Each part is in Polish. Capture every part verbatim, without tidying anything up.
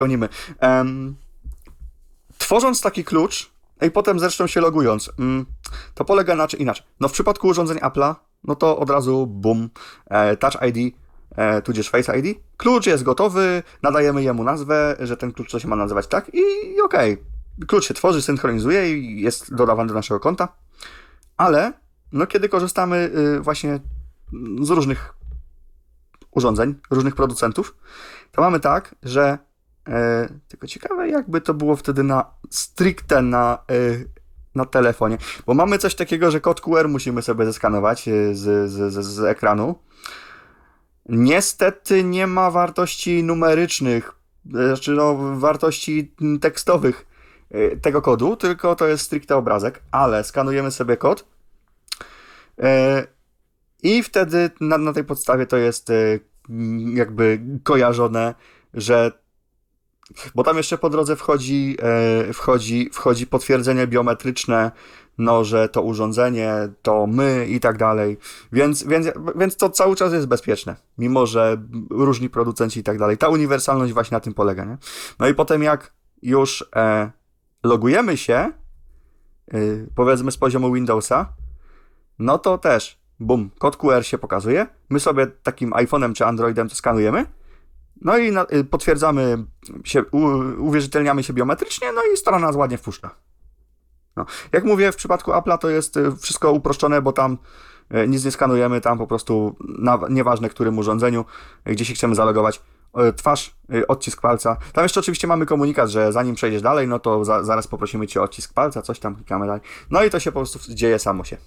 pełnimy. Um, tworząc taki klucz, i potem zresztą się logując, um, to polega na czym inaczej. No w przypadku urządzeń Apple'a, no to od razu boom, e, Touch I D, e, tudzież Face I D. Klucz jest gotowy, nadajemy jemu nazwę, że ten klucz to się ma nazywać tak i, i okej. Okay. Klucz się tworzy, synchronizuje i jest dodawany do naszego konta. Ale, no kiedy korzystamy y, właśnie z różnych urządzeń, różnych producentów, to mamy tak, że e, tylko ciekawe jakby to było wtedy na stricte na, e, na telefonie, bo mamy coś takiego, że kod Q R musimy sobie zeskanować z, z, z, z ekranu. Niestety nie ma wartości numerycznych, znaczy no, wartości tekstowych e, tego kodu, tylko to jest stricte obrazek, ale skanujemy sobie kod e, i wtedy na, na tej podstawie to jest e, jakby kojarzone, że bo tam jeszcze po drodze wchodzi, e, wchodzi, wchodzi potwierdzenie biometryczne, no, że to urządzenie, to my i tak dalej, więc, więc, więc to cały czas jest bezpieczne, mimo że różni producenci i tak dalej. Ta uniwersalność właśnie na tym polega, nie? No i potem jak już e, logujemy się, e, powiedzmy z poziomu Windowsa, no to też bum, kod Q R się pokazuje, my sobie takim iPhone'em czy Androidem to skanujemy, no i na, y, potwierdzamy się, u, uwierzytelniamy się biometrycznie, no i strona nas ładnie wpuszcza. No. Jak mówię, w przypadku Apple'a to jest y, wszystko uproszczone, bo tam y, nic nie skanujemy, tam po prostu na, nieważne którym urządzeniu, y, gdzie się chcemy zalogować, y, twarz, y, odcisk palca. Tam jeszcze oczywiście mamy komunikat, że zanim przejdziesz dalej, no to za, zaraz poprosimy cię o odcisk palca, coś tam klikamy dalej. No i to się po prostu dzieje samo się.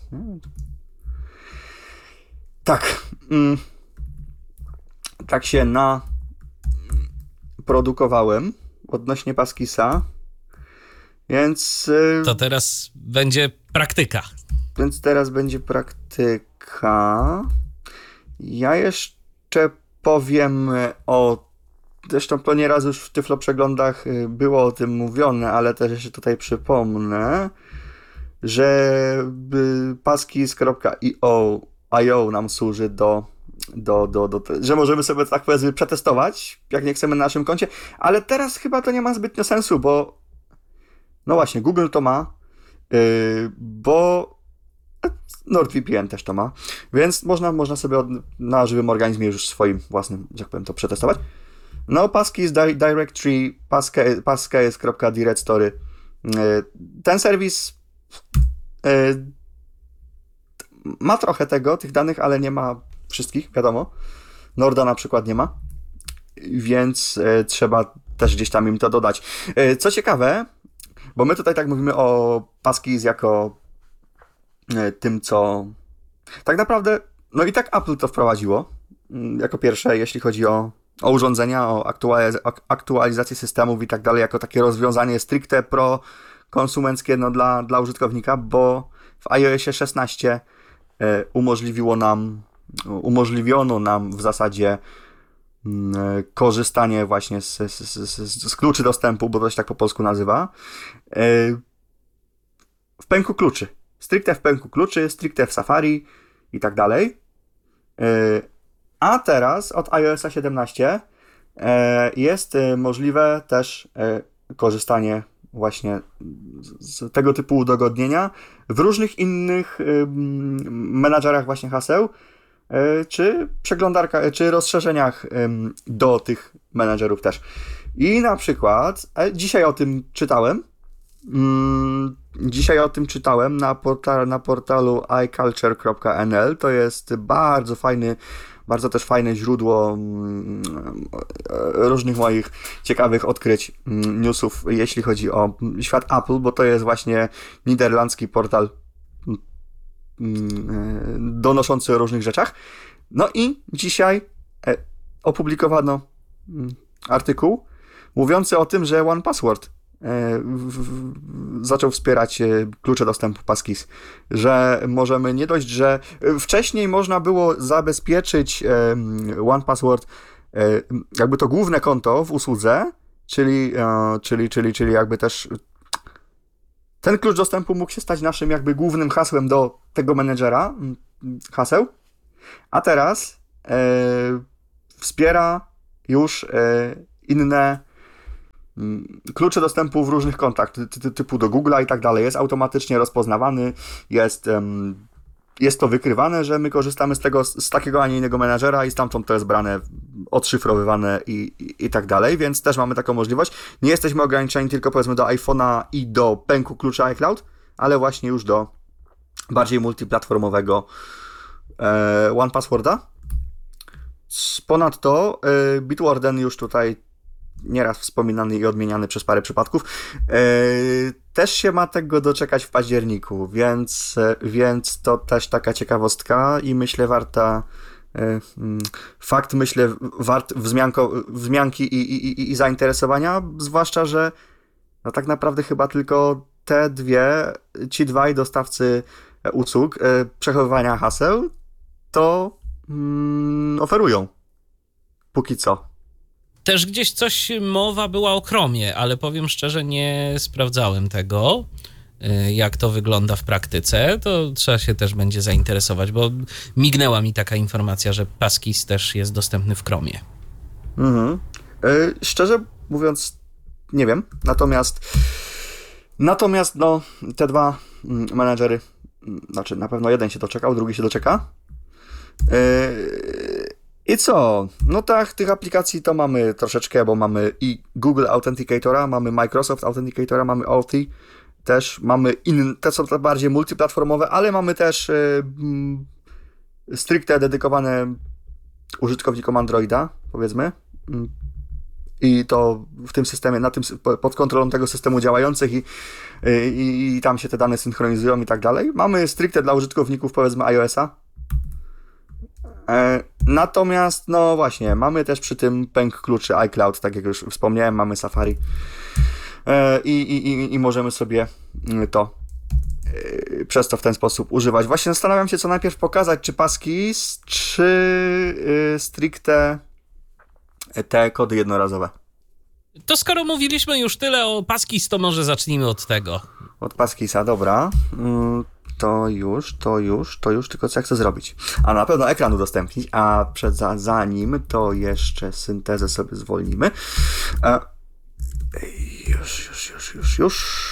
Tak. Mm. Tak się naprodukowałem odnośnie Paskisa, więc... To teraz będzie praktyka. Więc teraz będzie praktyka. Ja jeszcze powiem o... Zresztą to nieraz już w Tyflo Przeglądach było o tym mówione, ale też jeszcze tutaj przypomnę, że paskis kropka i o I O nam służy do, do, do, do, że możemy sobie tak powiedzmy przetestować, jak nie chcemy na naszym koncie, ale teraz chyba to nie ma zbytnio sensu, bo no właśnie, Google to ma, yy, bo NordVPN też to ma, więc można, można sobie od, na żywym organizmie już swoim własnym, że tak powiem, to przetestować. No, Paskis Directory, paskis kropka directory. Yy, ten serwis yy, ma trochę tego, tych danych, ale nie ma wszystkich, wiadomo. Norda na przykład nie ma, więc e, trzeba też gdzieś tam im to dodać. E, co ciekawe, bo my tutaj tak mówimy o Paskis jako e, tym, co tak naprawdę, no i tak Apple to wprowadziło m, jako pierwsze, jeśli chodzi o, o urządzenia, o aktualiz- aktualizację systemów i tak dalej, jako takie rozwiązanie stricte pro konsumenckie no, dla, dla użytkownika, bo w iOSie szesnaście umożliwiło nam, umożliwiono nam w zasadzie korzystanie właśnie z, z, z, z kluczy dostępu, bo to się tak po polsku nazywa, w pęku kluczy. Stricte w pęku kluczy, stricte w Safari i tak dalej. A teraz od iOSa siedemnaście jest możliwe też korzystanie właśnie z tego typu udogodnienia w różnych innych y, menadżerach właśnie haseł, y, czy przeglądarkach, czy rozszerzeniach y, do tych menadżerów też. I na przykład e, dzisiaj o tym czytałem. Mm, dzisiaj o tym czytałem na, portal, na portalu i culture kropka n l. To jest bardzo fajny Bardzo też fajne źródło różnych moich ciekawych odkryć, newsów, jeśli chodzi o świat Apple, bo to jest właśnie niderlandzki portal donoszący o różnych rzeczach. No i dzisiaj opublikowano artykuł mówiący o tym, że OnePassword zaczął wspierać klucze dostępu Paskis, że możemy nie dość, że wcześniej można było zabezpieczyć OnePassword jakby to główne konto w usłudze, czyli, czyli, czyli, czyli jakby też ten klucz dostępu mógł się stać naszym jakby głównym hasłem do tego menedżera haseł, a teraz wspiera już inne klucze dostępu w różnych kontach, ty, ty, typu do Google'a i tak dalej, jest automatycznie rozpoznawany, jest, um, jest to wykrywane, że my korzystamy z tego, z takiego, a nie innego menadżera i stamtąd to jest brane, odszyfrowywane i, i, i tak dalej, więc też mamy taką możliwość. Nie jesteśmy ograniczeni tylko powiedzmy do iPhone'a i do pęku klucza iCloud, ale właśnie już do bardziej multiplatformowego e, One Passworda. Ponadto e, Bitwarden już tutaj nieraz wspominany i odmieniany przez parę przypadków, e, też się ma tego doczekać w październiku, więc, e, więc to też taka ciekawostka i myślę warta e, fakt, myślę wart wzmianko, wzmianki i, i, i, i zainteresowania, zwłaszcza, że no tak naprawdę chyba tylko te dwie, ci dwaj dostawcy usług e, przechowywania haseł to mm, oferują. Póki co. Też gdzieś coś mowa była o Chromie, ale powiem szczerze, nie sprawdzałem tego, jak to wygląda w praktyce. To trzeba się też będzie zainteresować, bo mignęła mi taka informacja, że Passkeys też jest dostępny w Chromie. Mhm. Yy, szczerze mówiąc, nie wiem. Natomiast natomiast no, te dwa menadżery, znaczy na pewno jeden się doczekał, drugi się doczeka. Yy, I co? No tak, tych aplikacji to mamy troszeczkę, bo mamy i Google Authenticatora, mamy Microsoft Authenticatora, mamy Authy, też mamy inne, te są bardziej multiplatformowe, ale mamy też yy, stricte dedykowane użytkownikom Androida, powiedzmy. I to w tym systemie, na tym, pod kontrolą tego systemu działających i, i, i tam się te dane synchronizują i tak dalej. Mamy stricte dla użytkowników, powiedzmy, iOS-a. E, natomiast, no właśnie, mamy też przy tym pęk kluczy iCloud, tak jak już wspomniałem, mamy Safari e, i, i, i możemy sobie to e, przez to w ten sposób używać. Właśnie zastanawiam się, co najpierw pokazać, czy Passkeys, czy e, stricte te kody jednorazowe. To skoro mówiliśmy już tyle o Passkeys, to może zacznijmy od tego. Od Passkeysa, dobra. To już, to już, to już, tylko co ja chcę zrobić? A na pewno ekran udostępnić, a przed, za, zanim to jeszcze syntezę sobie zwolnimy. A, już, już, już, już, już.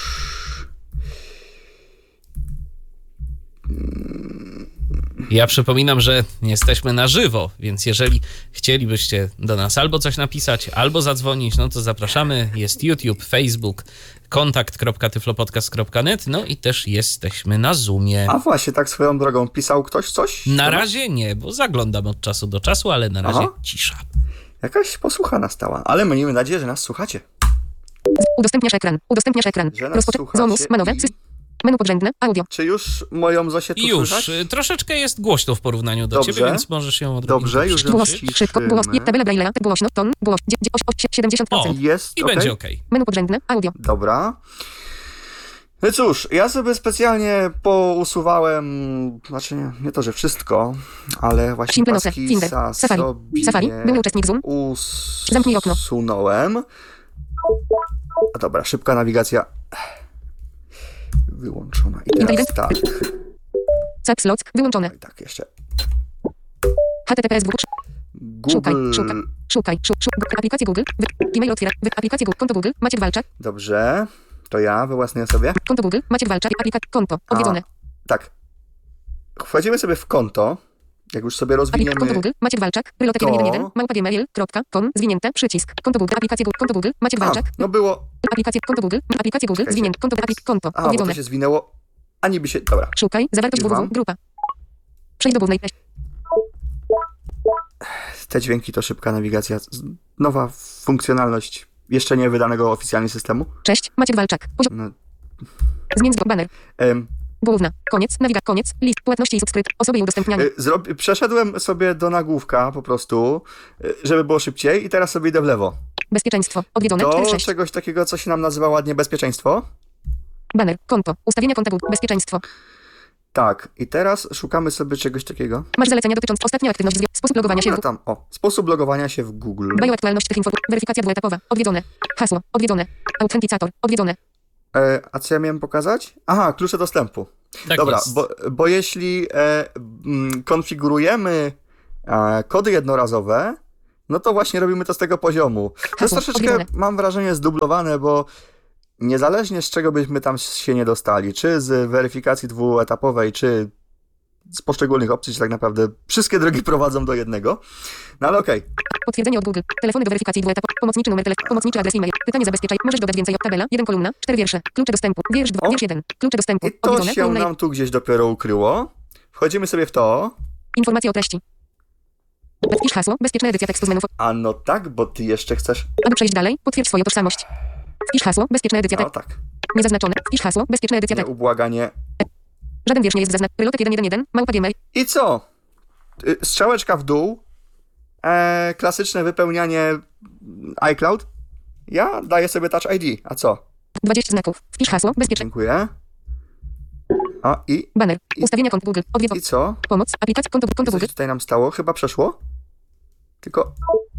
Ja przypominam, że jesteśmy na żywo, więc jeżeli chcielibyście do nas albo coś napisać, albo zadzwonić, no to zapraszamy. Jest YouTube, Facebook, kontakt kropka tyflopodcast kropka net, no i też jesteśmy na Zoomie. A właśnie, tak swoją drogą, pisał ktoś coś? Na razie nie, bo zaglądam od czasu do czasu, ale na razie Aha. cisza. Jakaś posłucha nastała, ale miejmy nadzieję, że nas słuchacie. Udostępniasz ekran, udostępniasz ekran. Rozpoczę... Zonus, manowe, i... menu podrzędne, audio. Czy już moją Zosię tu Już, słychać? troszeczkę jest głośno w porównaniu do Dobrze. ciebie, więc możesz ją odrobinę Dobrze, już Głos, ciszymy. szybko, głos, tabela Braille'a, głośno, ton, głos, siedemdziesiąt procent. O, Jest, i okay. będzie ok. Menu podrzędne, audio. Dobra. No cóż, ja sobie specjalnie pousuwałem, znaczy nie, nie to, że wszystko, ale właśnie Simple Note, Passkeys'a Finder, Safari, sobie Safari, były uczestnik Zoom. Zamknij okno. Usunąłem. A dobra, szybka nawigacja wyłączona. I teraz tak. Caps Lock, wyłączone. I tak, jeszcze. H T T P S. Google. Szukaj, szukaj, szukaj, szukaj, aplikację Google, Gmail otwiera, aplikację Google, konto Google, Maciek Walczak. Dobrze, to ja we własnej osobie. Konto Google, Maciek Walczak, aplikacja, konto, odwiedzone. A, tak. Wchodzimy sobie w konto, jak już sobie rozwiniemy... Konto Google, Maciek Walczak, ryloteka jeden jeden, małpa gmail kropka com, zwinięte, przycisk, konto Google, aplikację Google, konto Google, Maciek Walczak. A, no było... Aplikację, konto Google, aplikację Google, Czekajcie. zwinięte, konto, aplik, konto, A, bo odwiedzone. to się zwinęło, a niby się... Dobra. Szukaj, zawartość Już mam. www, grupa. Przejdź do głównej. Te dźwięki to szybka nawigacja. Nowa funkcjonalność jeszcze nie wydanego oficjalnie systemu. Cześć, Maciek Walczak. Poziom. No, Zmień zwrot, banner. em, Główna. Koniec. Nawigacja. Koniec. List. Płatności i subskrypt. Osoby i udostępnianie. y, zrobi- przeszedłem sobie do nagłówka po prostu, y, żeby było szybciej i teraz sobie idę w lewo. Bezpieczeństwo. Odwiedzone. Do cztery sześć. czegoś takiego, co się nam nazywa ładnie bezpieczeństwo. Banner. Konto. Ustawienia konta Google. Bezpieczeństwo. Tak, i teraz szukamy sobie czegoś takiego. Masz zalecenia dotyczące ostatnia aktywność. Zwie- sposób logowania się w Dobra, tam, o, sposób logowania się w Google. Dbają aktualność tych informacji. Weryfikacja dwuetapowa. Odwiedzone. Hasło. Odwiedzone. Autentycator. Odwiedzone. E, a co ja miałem pokazać? Aha, klucze dostępu. Tak Dobra, jest. bo, bo jeśli e, m, konfigurujemy e, kody jednorazowe, No to właśnie robimy to z tego poziomu. To jest Hasło, troszeczkę, odwiedzone. mam wrażenie, zdublowane, bo niezależnie z czego byśmy tam się nie dostali, czy z weryfikacji dwuetapowej, czy z poszczególnych opcji, czy tak naprawdę wszystkie drogi prowadzą do jednego. No ale okej. Potwierdzenie od Google. Telefony do weryfikacji dwuetapowej. Pomocniczy numer telefonu. Pomocniczy adres e-mail. Pytanie zabezpieczaj. Możesz dodać więcej. Tabela. jeden kolumna. cztery wiersze. Klucze dostępu. Wiersz dwa. O. Wiersz jeden. Klucze dostępu. I to Odwiedzone. się Kolumna nam tu gdzieś dopiero ukryło. Wchodzimy sobie w to. Informacje o treści. Wpisz hasło. Bezpieczna edycja tekstu z menu. A no tak, bo ty jeszcze chcesz... Aby przejść dalej, potwierdź swoją tożsamość. Wpisz hasło. Bezpieczna edycja No tekstu. tak. Niezaznaczone. Wpisz hasło. Bezpieczna edycja tekstu. Nieubłaganie. Żaden wiersz nie jest zaznaczony. Rylotek jeden jeden jeden. Małpa gmail. I co? Y, Strzałeczka w dół. E, klasyczne wypełnianie iCloud. Ja daję sobie Touch I D. A co? dwadzieścia znaków. Wpisz hasło. Bezpieczne. Dziękuję. A i, Banner. I- Ustawienia kont Google. Odwiedz. i co? Pomoc. Aplikacja. Konto, konto Coś Google. tutaj nam stało? Chyba przeszło? Tylko...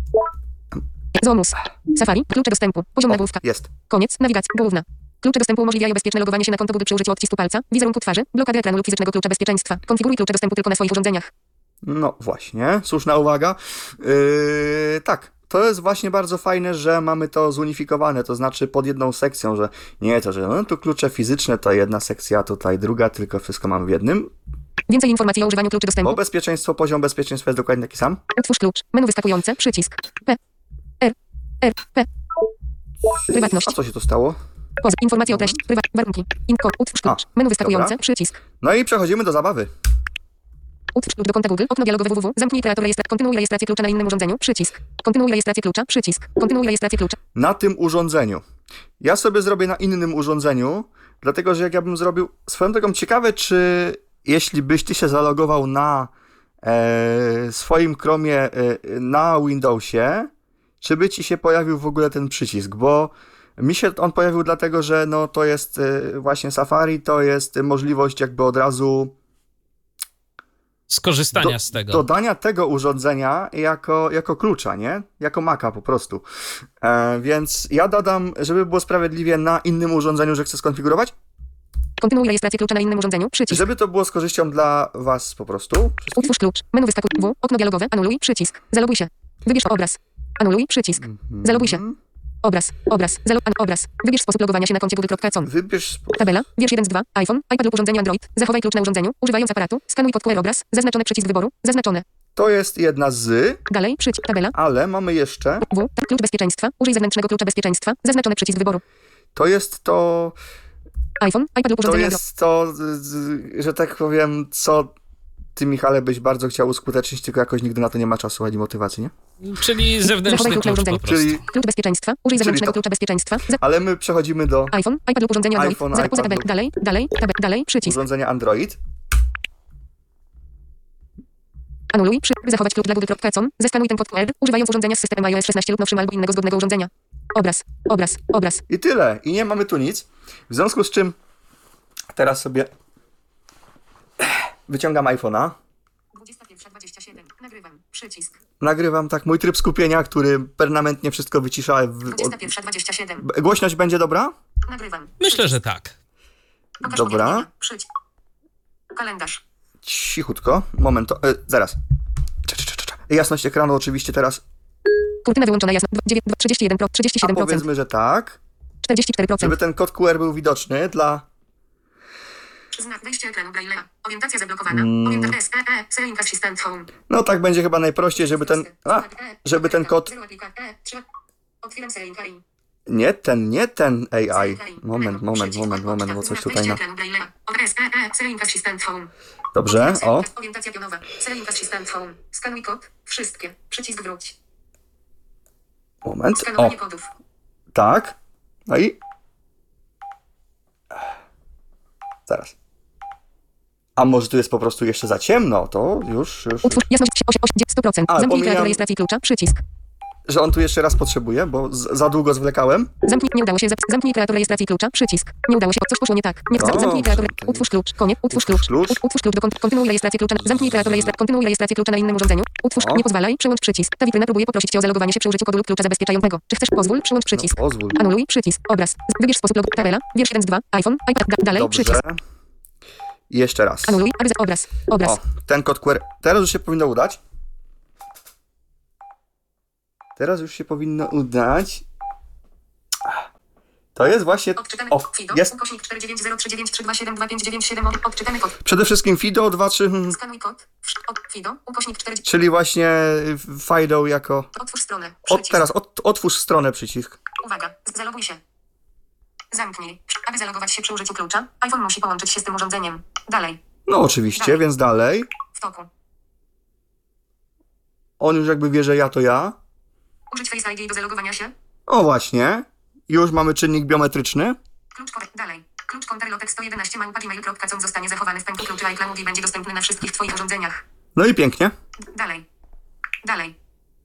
Zoomus. Safari. Klucze dostępu. Poziom O, nagłówka. jest. Koniec. Nawigacja. Główna. Klucze dostępu umożliwiają bezpieczne logowanie się na konto Google przy użyciu odcisku palca, wizerunku twarzy, blokady ekranu lub fizycznego klucza bezpieczeństwa. Konfiguruj klucze dostępu tylko na swoich urządzeniach. No właśnie, słuszna uwaga. Yy, tak, to jest właśnie bardzo fajne, że mamy to zunifikowane, to znaczy pod jedną sekcją, że nie to, że no tu klucze fizyczne to jedna sekcja, tutaj druga, tylko wszystko mamy w jednym. Więcej informacji o używaniu kluczy Bo dostępu. bezpieczeństwo, poziom bezpieczeństwa jest dokładnie taki sam. Utwórz klucz. Menu wyskakujące. Przycisk. P. R. R. P. Prywatność. A co się tu stało? Poza. Informacje o treści. Prywat. Warunki. Info. Utwórz klucz. Menu wyskakujące. dobra. Przycisk. No i przechodzimy do zabawy. Utwórz klucz do konta Google. Okno dialogowe www. Zamknij kreator rejestracji. Kontynuuj rejestrację klucza na innym urządzeniu. Przycisk. Kontynuuj rejestrację klucza. Przycisk. Kontynuuj rejestrację klucza. Na tym urządzeniu. Ja sobie zrobię na innym urządzeniu, dlatego że jak ja bym zrobił... Swoją drogą ciekawe, czy jeśli byś ty się zalogował na e, swoim Chromie e, na Windowsie, czy by ci się pojawił w ogóle ten przycisk, bo mi się on pojawił dlatego, że no to jest e, właśnie Safari, to jest możliwość jakby od razu Skorzystania do, z tego. dodania tego urządzenia jako, jako klucza, nie? Jako Maca po prostu. E, więc ja dodam, żeby było sprawiedliwie, na innym urządzeniu, że chcę skonfigurować, Kontynuuj rejestrację klucza na innym urządzeniu. Przycisk. żeby to było z korzyścią dla was po prostu. wszystkich. Utwórz klucz. Menu wyskakuj. W. Okno dialogowe. Anuluj. Przycisk. Zaloguj się. Wybierz obraz. Anuluj. Przycisk. Zaloguj się. Obraz. Obraz. Zalo an obraz. Wybierz sposób logowania się na koncie google kropka com. Wybierz... spo- Tabela. Wiersz jeden z dwa. iPhone. iPad lub urządzenie Android. Zachowaj klucz na urządzeniu. Używając aparatu. Skanuj pod Q R obraz. Zaznaczony przycisk wyboru. Zaznaczone. To jest jedna z, Dalej. Przycisk. Tabela. ale mamy jeszcze... W. Tak, klucz bezpieczeństwa. Użyj zewnętrznego klucza bezpieczeństwa. Zaznaczony przycisk wyboru. To jest to... iPhone. iPad lub To urządzenie Android. jest to, z- z- że tak powiem, co ty, Michale, byś bardzo chciał uskutecznić, tylko jakoś nigdy na to nie ma czasu ani motywacji, nie? Czyli zewnętrzny Zachowaj klucz na klucz po urządzeniu. prostu. Czyli... Klucz bezpieczeństwa. Użyj zewnętrznego to. klucza bezpieczeństwa. Za Ale my przechodzimy do iPhone. iPad lub urządzenie Android. iPhone, Za iPad poza tabel. lub- Dalej. Dalej. Tabel. Dalej. Przycisk. urządzenia Android. Anuluj. Przy. By zachować klucz dla google kropka com. Zeskanuj ten kod Q R. Używając urządzenia z systemem iOS szesnaście lub nowszym albo innego zgodnego urządzenia. Obraz. Obraz. Obraz. I tyle. I nie mamy tu nic. W związku z czym teraz sobie wyciągam iPhone'a. dwudziesta pierwsza dwadzieścia siedem. Nagrywam. Przycisk. Nagrywam tak mój tryb skupienia, który permanentnie wszystko wycisza. W, dwudziesta od, pierwsza dwadzieścia siedem. b- głośność będzie dobra? Nagrywam. Myślę, że tak. Pokaż Dobra. powiadomienia. Przycisk. Kalendarz. Cichutko. Moment. To, e, zaraz. Cza, cza, cza, cza. Jasność ekranu oczywiście teraz. Kurtyna wyłączona jasno. trzydzieści jeden procent. trzydzieści A siedem procent. powiedzmy, że tak. czterdzieści cztery procent. Żeby ten kod Q R był widoczny dla... Znak wejścia ekranu Braille'a. Orientacja zablokowana. Mm. Orientacja S E E. Selling assistant home. No tak będzie chyba najprościej, żeby ten... A, żeby ten kod... Otwieram selling A I. Nie ten, nie ten A I. Moment, moment, moment, moment, bo coś tutaj na... S E E. Selling assistant home. Dobrze, o. Orientacja pionowa. Selling assistant home. Skanuj kod. Wszystkie. Przycisk wróć. Moment, o. Skanowanie kodów. Tak. No i... Zaraz. A może tu jest po prostu jeszcze za ciemno? To już, już... Utwórz jasność sto procent. A, Zamknij pomijam- kreator rejestracji klucza. Przycisk. Że on tu jeszcze raz potrzebuje, bo z, za długo zwlekałem. Zamknij, nie udało się. Zap- Zamknij kreator rejestracji klucza. Przycisk. Nie udało się. Coś poszło nie tak. Nie, Dobrze. zamknij kreator. Utwórz klucz. Koniec. Utwórz klucz. Utwórz klucz. Ut- Utwórz klucz do kont- kontynuuj rejestrację klucza. Zamknij kreator rejestracji. Kontynuuj rejestrację klucza na innym urządzeniu. Utwórz. O. Nie pozwalaj. Przyłącz przycisk. Ta witryna próbuje poprosić cię o zalogowanie się przy użyciu kodu lub klucza zabezpieczającego. Czy chcesz? Pozwól. Przyłącz przycisk. No, pozwól. Anuluj przycisk. Obraz. Z- Wybierz sposób logu. Tabela. Wiersz jeden z dwa. iPhone. iPad. Da- dalej. Dobrze. Przycisk. I jeszcze raz. Anuluj. Aby za- obraz. Obraz. O, ten kod Q R. Teraz już się powinno udać. Teraz już się powinno udać. To jest właśnie... Odczytamy O, Fido, jest. ukośnik cztery dziewięć zero trzy dziewięć trzy dwa siedem dwa pięć dziewięć siedem. Odczytamy kod. Przede wszystkim Fido dwa trzy, Skanuj kod. Od Fido, ukośnik cztery. czyli właśnie Fido jako... Otwórz stronę. Od, Przycisk. teraz od, otwórz stronę przycisk. Uwaga, zaloguj się. Zamknij. Aby zalogować się przy użyciu klucza, iPhone musi połączyć się z tym urządzeniem. Dalej. No oczywiście, Dalej. więc dalej. W toku. On już jakby wie, że ja to ja. Użyć Face I D do zalogowania się. O właśnie. Już mamy czynnik biometryczny. Klucz konta. Dalej. Klucz konta Relotek sto jedenaście małpa gmail kropka com zostanie zachowany w pęku klucza iCloud i będzie dostępny na wszystkich Twoich urządzeniach. No i pięknie, Dalej. Dalej.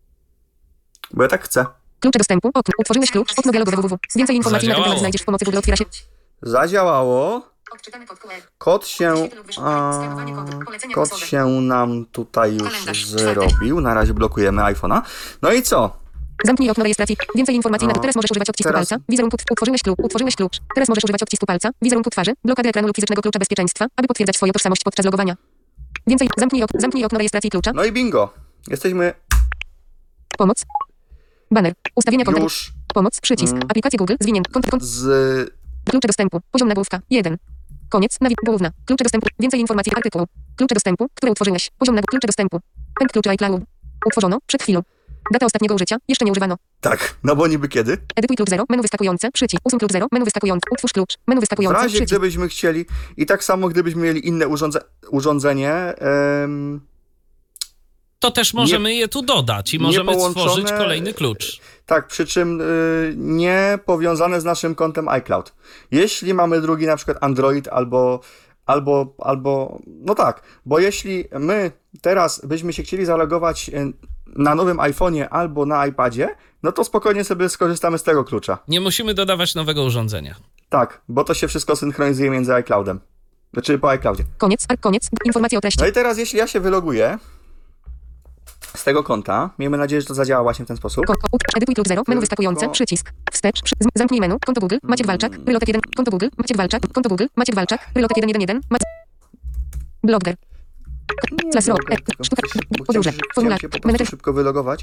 bo ja tak chcę. Klucze dostępu. Okno. Utworzyłeś klucz. Okno dialogowe www. Więcej informacji na ten temat Zadziałało. znajdziesz w pomocy Google. Otwiera się. Zadziałało. Odczytamy kod Q R. Kod się... A, kod się nam tutaj już zrobił. Na razie blokujemy iPhone'a. No i co? Zamknij okno rejestracji. Więcej informacji na No. teraz możesz używać odcisku Teraz- palca. Wizerunku tw- utworzyłeś klucz. Utworzyłeś klucz. Teraz możesz używać odcisku palca. Wizerunku twarzy. Blokady ekranu lub fizycznego klucza bezpieczeństwa, aby potwierdzać swoją tożsamość podczas logowania. Więcej. Zamknij, ok- zamknij okno rejestracji klucza. No i bingo. Jesteśmy Pomoc. Banner. Ustawienia konta. już Pomoc. Przycisk. Mm. Aplikacje Google. Zwinięty. Kont, kont, z... klucze dostępu. Poziom nagłówka. jeden. Koniec. Nawi- Główna. Klucze dostępu. Więcej informacji. Artykuł. Klucze dostępu, które utworzyłeś. Poziom nagłówka. Klucze dostępu. Pęk klucza iCloud. Utworzono. Przed chwilą. Data ostatniego użycia. Jeszcze nie używano. Tak, no bo niby kiedy? Edytuj klucz zero. Menu wyskakujące. Przycisk. Usuń klucz zero. Menu wyskakujące. Utwórz klucz. Menu W wyskakujące. razie Przycisk. gdybyśmy chcieli i tak samo gdybyśmy mieli inne urządze, urządzenie, em, To też możemy je tu dodać i możemy połączone- stworzyć kolejny klucz. tak, przy czym y, nie powiązane z naszym kontem iCloud. Jeśli mamy drugi na przykład Android albo, albo, albo, no tak, bo jeśli my teraz byśmy się chcieli zalogować y, na nowym iPhone'ie albo na iPadzie, no to spokojnie sobie skorzystamy z tego klucza. Nie musimy dodawać nowego urządzenia. Tak, bo to się wszystko synchronizuje między iCloudem. Znaczy po iCloudzie. Koniec. Ar- koniec. Informacje o treści. No i teraz jeśli ja się wyloguję z tego konta, miejmy nadzieję, że to zadziała właśnie w ten sposób. Ko- ko- Edytuj klucz zero. Menu Tylko- wyskakujące. Przycisk. Wstecz. Przy- z- zamknij menu. Konto Google. Maciek Walczak. Rylotek jeden. Konto Google. Maciek Walczak. Konto Google. Maciek Walczak. Rylotek jeden jeden jeden. Mac... Blogger. Nie, Slash row. dobra, E, tylko Sztuka. chciałem się- bo Podróże. chciałem się- Formularz. Chciałem się po Menedżer. prostu szybko wylogować,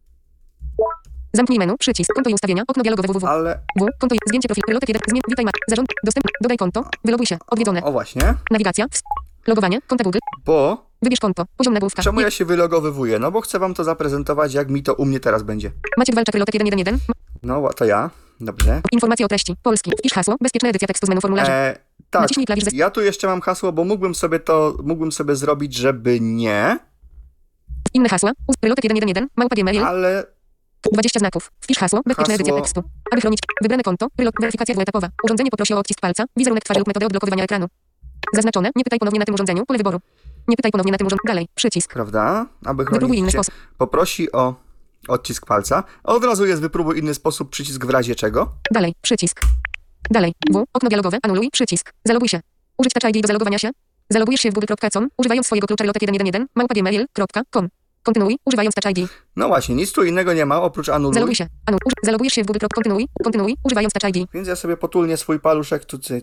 Zamknij menu. Przycisk. Konto i ustawienia. Okno dialogowe www. ale... W. Konto i zdjęcie profil. Rylotek jeden. Zmień. Witaj ma. Zarząd. Dostęp. Dodaj konto. Wyloguj się. Odwiedzone. O właśnie, Nawigacja. Ws- Logowanie. Konta Google. bo Wybierz konto. Poziom nagłówka. czemu Je- ja się wylogowywuję? No bo chcę wam to zaprezentować, jak mi to u mnie teraz będzie. Maciek Walczak. Rylotek jeden jeden jeden. Ma- No, to ja. Dobrze. Informacje o treści. Polski. Wpisz hasło. Bezpieczna edycja tekstu z menu formularza. E, tak, Naciśnij klawisz ze- ja tu jeszcze mam hasło, bo mógłbym sobie to, mógłbym sobie zrobić, żeby nie, Inne hasła. Us- Rylotek jeden jeden jeden. Małpa gmail. ale dwadzieścia znaków. Wpisz hasło. Bezpieczna edycja Hasło. tekstu. Aby chronić wybrane konto. Rylot. Weryfikacja dwuetapowa. Urządzenie poprosi o odcisk palca. Wizerunek twarzy lub metodę odblokowywania ekranu. Zaznaczone. Nie pytaj ponownie na tym urządzeniu. Pole wyboru. Nie pytaj ponownie na tym urządzeniu. Dalej. Przycisk. prawda, aby Wypróbuj inny chronić cię, sposób. poprosi o odcisk palca. Od razu jest wypróbuj inny sposób, przycisk w razie czego. Dalej. Przycisk. Dalej. W. Okno dialogowe. Anuluj. Przycisk. Zaloguj się. Użyć Touch I D do zalogowania się. Zalogujesz się w google kropka com używając swojego klucza rylotek jeden jeden jeden małpa gmail kropka com. Kontynuuj. Używając Touch I D. No właśnie, nic tu innego nie ma, oprócz anuluj. Zaloguj się. Anu. Uż- zalogujesz się w google. Kontynuuj. Kontynuuj. Używając Touch I D. Więc ja sobie potulnie swój paluszek tu... cy-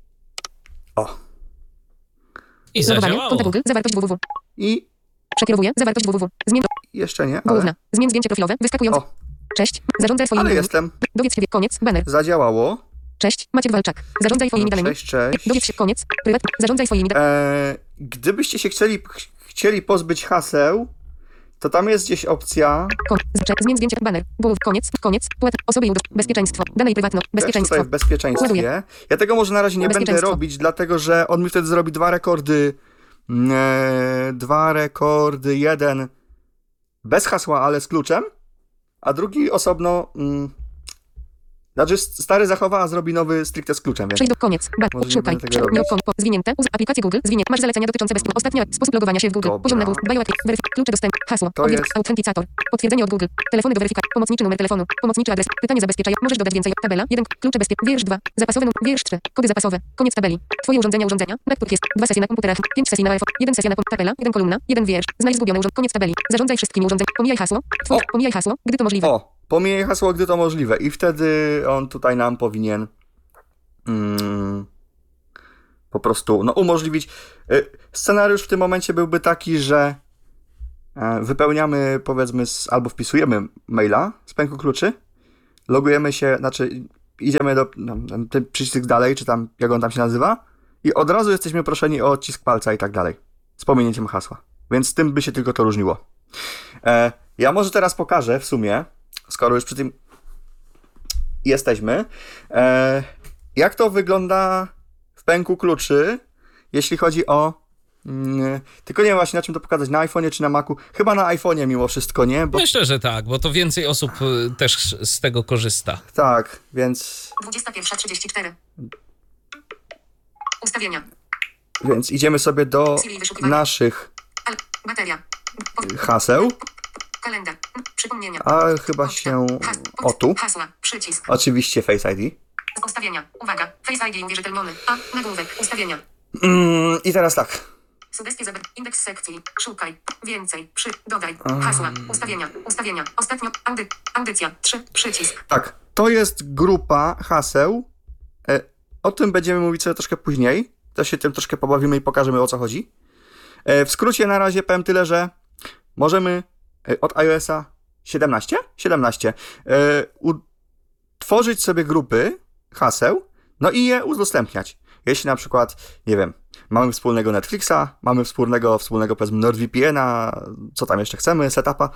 O. I Logowanie. zadziałało. Konta Google. Zawartość www. I Przekierowuję. Zawartość www. Zmień. jeszcze nie, ale... Główna. Zmień zdjęcie profilowe. Wyskakujące. O, Cześć. Zarządzaj swoimi ale danymi. jestem. Dowiedz się. Koniec. Banner. Zadziałało. Cześć. Maciek Walczak. Zarządzaj swoimi danymi. Cześć, cześć. Dowiedz się. Koniec. Prywat. Zarządzaj swoimi danymi. Eee, gdybyście się chcieli, ch- chcieli pozbyć haseł, to tam jest gdzieś opcja, Kon. Zcze- Zmień zdjęcie. Banner. Głów. Koniec. Koniec. Płat. Osoby i udostęp. Bezpieczeństwo. Dane i prywatno. też Bezpieczeństwo. tutaj w bezpieczeństwie. Ładuję. Ja tego może na razie nie będę Bezpieczeństwo. robić, dlatego że on mi wtedy zrobi dwa rekordy, eee, dwa rekordy, jeden bez hasła, ale z kluczem, a drugi osobno, mm, znaczy stary zachowa, a zrobi nowy stricte z kluczem, więc Przejdź do koniec. Ba- Może nie Szukaj. będę tego Prze- robić. nie okon- po- Zwinięte. Uz- aplikacje Google. Zwinięte. Masz zalecenia dotyczące bezpieczeństwa. Ostatnia. Sposób logowania się w Google. Dobra. Poziom nagłów. Biometrik. Weryfik. Klucze dostęp. Hasło. To Odwiedz- jest- Autentykator. Potwierdzenie od Google. Telefony do weryfikacji. Pomocniczy numer telefonu. Pomocniczy adres. Pytanie zabezpieczenia. Możesz dodać więcej. Tabela. jeden. Klucze bezpieczeństwa. Wiersz dwa. Zapasowe. num- Wiersz trzy. Kody zapasowe. Koniec tabeli. Twoje urządzenia. Urządzenia. Na których jest. Dwa sesje na komputerach. Pięć sesji na iPhone. Jeden sesja na kom- tabela. Jeden kolumna. Jeden wiersz. Znajdź zgubione urządzenie. Koniec tabeli. Zarządzaj wszystkimi urządzeniami. Pomijaj hasło. Twórz. O. Pomijaj hasło. Gdy to możliwe. o, pomijaj hasło, gdy to możliwe i wtedy on tutaj nam powinien mm, po prostu no, umożliwić. Y, Scenariusz w tym momencie byłby taki, że e, wypełniamy, powiedzmy, z, albo wpisujemy maila z pęku kluczy, logujemy się, znaczy idziemy do no, ten przycisk dalej, czy tam, jak on tam się nazywa, i od razu jesteśmy proszeni o odcisk palca i tak dalej, z pominięciem hasła. Więc tym by się tylko to różniło. E, ja może teraz pokażę w sumie, skoro już przy tym jesteśmy, e, jak to wygląda w pęku kluczy, jeśli chodzi o... Mm, tylko nie wiem właśnie na czym to pokazać, na iPhone'ie czy na Macu. Chyba na iPhone'ie mimo wszystko, nie? Bo... Myślę, że tak, bo to więcej osób y, też z tego korzysta. Tak, więc... dwudziesta pierwsza trzydzieści cztery. Ustawienia. Więc idziemy sobie do naszych Al- bateria. Po- haseł, Kalendarz. Przypomnienia. a chyba się... O tu. Hasła. Przycisk. Oczywiście Face I D. Ustawienia. Uwaga. Face I D uwierzytelniony. A. Nagłówek. Ustawienia. Mm, I teraz tak. Sugestie zabr. Indeks sekcji. Szukaj. Więcej. Przy. Dodaj. Hasła. Ustawienia. Ustawienia. Ostatnio. Audy. Audycja. trzy. Przycisk. Tak, to jest grupa haseł. E, o tym będziemy mówić sobie troszkę później. Też się tym troszkę pobawimy i pokażemy, o co chodzi. E, w skrócie na razie powiem tyle, że możemy e, od iOS-a siedemnaście? siedemnaście. E, utworzyć sobie grupy haseł, no i je udostępniać. Jeśli na przykład, nie wiem, mamy wspólnego Netflixa, mamy wspólnego, wspólnego powiedzmy NordVPN-a, co tam jeszcze chcemy, setupa,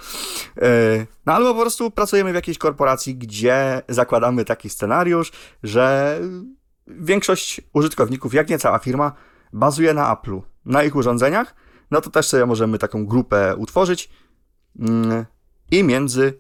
yy, no albo po prostu pracujemy w jakiejś korporacji, gdzie zakładamy taki scenariusz, że większość użytkowników, jak nie cała firma, bazuje na Apple'u, na ich urządzeniach, no to też sobie możemy taką grupę utworzyć yy, i między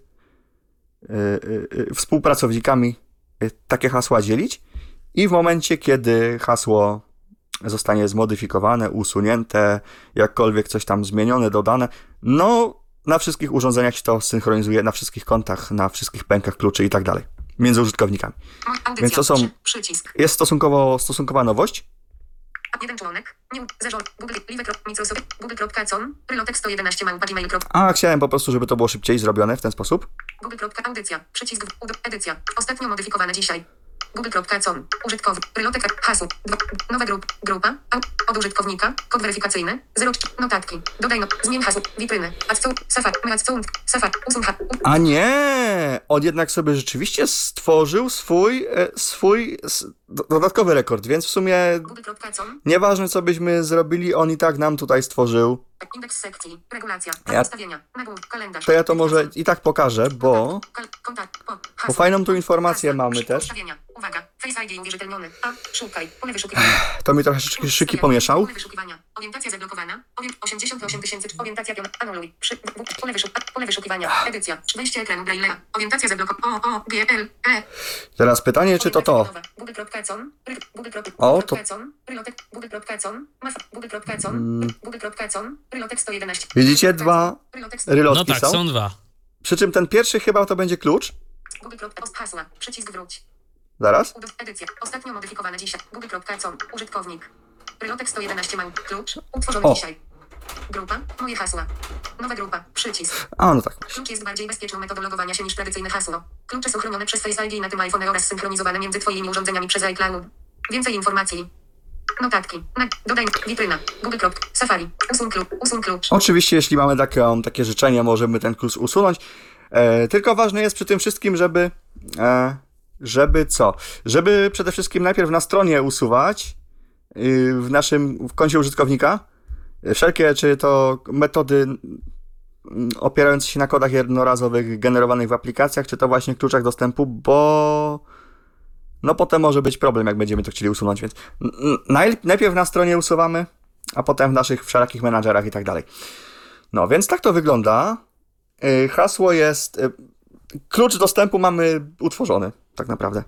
yy, yy, współpracownikami yy, takie hasła dzielić. I w momencie, kiedy hasło zostanie zmodyfikowane, usunięte, jakkolwiek coś tam zmienione, dodane, no na wszystkich urządzeniach się to synchronizuje, na wszystkich kontach, na wszystkich pękach kluczy i tak dalej, między użytkownikami. Audycja. Więc to są, trzy. Przycisk. jest stosunkowo, stosunkowa nowość. Jeden członek. Nie. Zarząd. Google. Live. Microsoft. Google.com. Rylotek sto jedenaście małpa gmail. A chciałem po prostu, żeby to było szybciej zrobione w ten sposób. Google. Audycja. Przycisk. Ud- edycja. Ostatnio modyfikowane dzisiaj. Google.com. Użytkownik. Rylotek. Hasło. Dwa. Nowa grup. Grupa. Au- Od użytkownika. Kod weryfikacyjny. Zero. Notatki. Dodaj no. Zmień hasło. Witryny. Adco. Safari. Adco. Safari. Usuń ha- u- A nie! On jednak sobie rzeczywiście stworzył swój, e, swój s- do- dodatkowy rekord, więc w sumie Google.com. nieważne co byśmy zrobili, on i tak nam tutaj stworzył. Indeks sekcji. Regulacja. Ja- Ustawienia. Nagłówek. Kalendarz. To ja to może i tak pokażę, bo, Kal- kontakt. Po. bo Hasło. fajną tu informację Hasło. mamy Przy- też. Ustawienia. Uwaga. Face I D uwierzytelniony. A. Szukaj. Pole wyszukiwania. To mi trochę szyki, szyki pomieszał. Pole wyszukiwania. Orientacja zablokowana. Orient- osiemdziesiąt osiem tysięcy. Orientacja piona. Anuluj. Przy, w, w, pole, wyszuk, pole wyszukiwania. Edycja. Wejście ekranu Braille'a. Orientacja zablokowana. O, O, G, L, E. Teraz pytanie, czy to to? Google.com. Google. O, to- Rylotek. Google.com. Google.com. Mm. Google.com. Rylotek sto jedenaście. Widzicie? Dwa Rylotek sto- No rylotki tak, są. są dwa. Przy czym ten pierwszy chyba to będzie klucz. Google. Hasła. Przycisk wróć. Zaraz. Udów- Edycja. Ostatnio modyfikowane dzisiaj. Google.com. Użytkownik. Rylotek sto jedenaście mał. Klucz. Utworzony O. dzisiaj. Grupa. Moje hasła. Nowa grupa. Przycisk. A, no tak właśnie. Klucz jest bardziej bezpieczną metodą logowania się niż tradycyjne hasło. Klucze są chronione przez Face I D na tym iPhone oraz synchronizowane między Twoimi urządzeniami przez iCloud. Więcej informacji. Notatki. Na, dodaj. Witryna. Google. Safari. Usuń klucz. Usuń klucz. Oczywiście, jeśli mamy takie, takie życzenie, możemy ten klucz usunąć. E, tylko ważne jest przy tym wszystkim, żeby... E, żeby co? Żeby przede wszystkim najpierw na stronie usuwać, y, w naszym w koncie użytkownika, y, wszelkie, czy to metody mm, opierające się na kodach jednorazowych generowanych w aplikacjach, czy to właśnie kluczach dostępu, bo no potem może być problem, jak będziemy to chcieli usunąć, więc mm, naj, najpierw na stronie usuwamy, a potem w naszych wszelakich menadżerach i tak dalej. No, więc tak to wygląda. Y, hasło jest... Y, klucz dostępu mamy utworzony, tak naprawdę.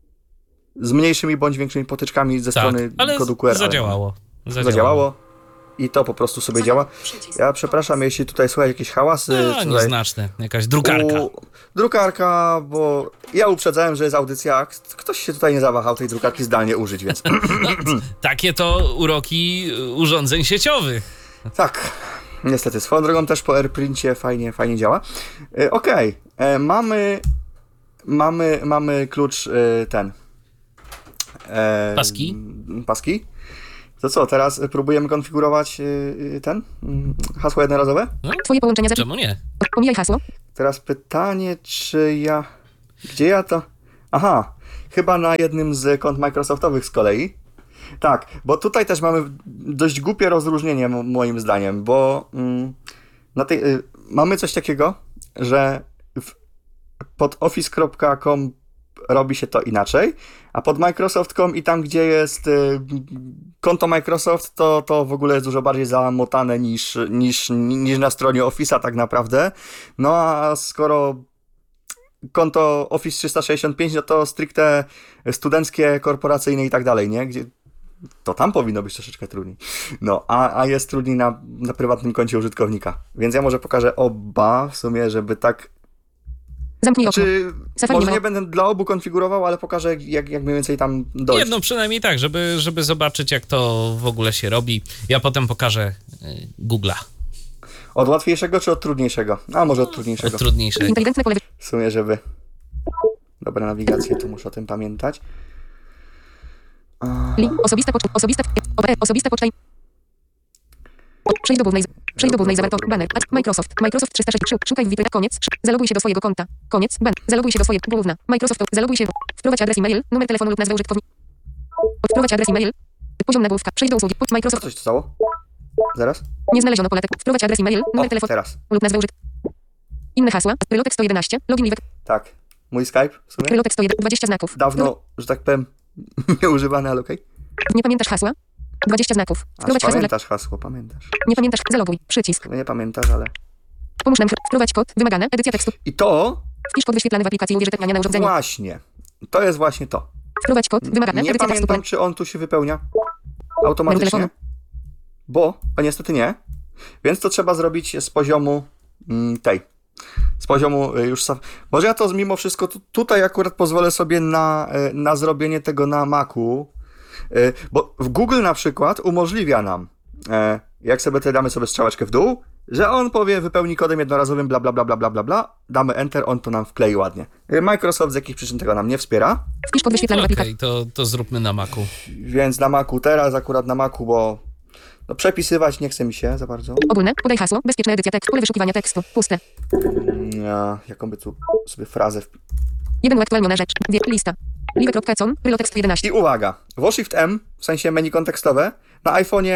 Z mniejszymi bądź większymi potyczkami ze Tak, strony ale kodu Q R. zadziałało. Ale zadziałało. I to po prostu sobie działa. Przycisk. Ja przepraszam, jeśli tutaj słychać jakieś hałasy. No, tutaj nieznaczne. Jakaś drukarka. u- drukarka, bo ja uprzedzałem, że jest audycja. Ktoś się tutaj nie zawahał tej drukarki zdalnie użyć, więc Takie to uroki urządzeń sieciowych. tak. Niestety, swoją drogą też po AirPrincie fajnie, fajnie działa. E, Okej, okay. mamy, mamy, mamy klucz e, ten. E, Paski? Paski. To co, teraz próbujemy konfigurować yy, ten yy, hasło jednorazowe? No, Twoje połączenia za... czemu nie? Pomijaj hasło. Teraz pytanie, czy ja... Gdzie ja to... Aha, chyba na jednym z kont Microsoftowych z kolei. Tak, bo tutaj też mamy dość głupie rozróżnienie m- moim zdaniem, bo mm, na tej, y, mamy coś takiego, że w, pod office kropka com robi się to inaczej, a pod Microsoft kropka com i tam, gdzie jest y, konto Microsoft, to, to w ogóle jest dużo bardziej zamotane niż, niż, niż na stronie Office'a tak naprawdę. No a skoro konto Office trzysta sześćdziesiąt pięć, no to stricte studenckie, korporacyjne i tak dalej, nie? Gdzie to tam powinno być troszeczkę trudniej. No, a, a jest trudniej na, na prywatnym koncie użytkownika. Więc ja może pokażę oba w sumie, żeby tak... Zamknij okno. Czy Safari może nie ma. nie będę dla obu konfigurował, ale pokażę jak, jak mniej więcej tam dojść. Jedno przynajmniej tak, żeby, żeby zobaczyć, jak to w ogóle się robi. Ja potem pokażę y, Google'a. Od łatwiejszego czy od trudniejszego? A może od Od trudniejszego. trudniejszego. Inteligentne pole... W sumie, żeby... Dobra, nawigację, tu muszę o tym pamiętać. A... Li. Osobista poczta. Osobista... O, e, osobista poczta. i- Przejdź do głównej... Przejdź do głównej zawartości. Banner. Ad. Microsoft. Microsoft trzysta sześćdziesiąt. Szukaj w witrynach. Koniec. Zaloguj się do swojego konta. Koniec. Ben. Zaloguj się do swojego... Główna. Microsoft. Zaloguj się. Wprowadź adres e-mail, numer telefonu lub nazwę użytkownika. Wprowadź adres e-mail. Poziom nagłówka. Przejdź do usługi. Co Microsoft. coś to stało? Zaraz? Nie znaleziono pole tekstu. Wprowadź adres e-mail, numer O, telefonu teraz. lub nazwę użytkownika. Inne hasła. Rylotek sto jedenaście. Login liwek. Tak. Mój Skype w sumie? Rylotek sto jeden. dwadzieścia znaków. Dawno, że tak powiem, nieużywany, ale okej. Nie pamiętasz hasła? dwadzieścia znaków. A Wprowadź hasło dla... pamiętasz hasło, pamiętasz. Nie pamiętasz. Zaloguj. Przycisk. No nie pamiętasz, ale... Pomóż nam. Wprowadź kod. Wymagane. Edycja tekstu. I to Wpisz kod wyświetlany w aplikacji uwierzytelniania na urządzeniu. właśnie. To jest właśnie to. Wprowadź kod. Wymagane. Nie Edycja tekstu. pamiętam, czy on tu się wypełnia automatycznie, telefonu. bo o, niestety nie. Więc to trzeba zrobić z poziomu mm, tej. Z poziomu y, już... Sam. Może ja to mimo wszystko tu, tutaj akurat pozwolę sobie na, y, na zrobienie tego na Macu, y, bo w Google na przykład umożliwia nam, y, jak sobie tutaj damy sobie strzałeczkę w dół, że on powie wypełni kodem jednorazowym bla bla bla bla bla bla bla, damy Enter, on to nam wklei ładnie. Y, Microsoft z jakichś przyczyn tego nam nie wspiera, Wpisz kod wyświetlany w Okej, aplikacji. to, to zróbmy na Macu. więc na Macu teraz akurat na Macu, bo no, przepisywać nie chce mi się za bardzo. Ogólne. Podaj hasło. Bezpieczna edycja tekstu. Pole wyszukiwania tekstu. Puste. Ja, jaką by tu sobie frazę wpi- Jeden uaktualniona rzecz. Dwie. Lista. live.com. Rylotek sto jedenaście. I uwaga, Shift M, w sensie menu kontekstowe, na iPhone'ie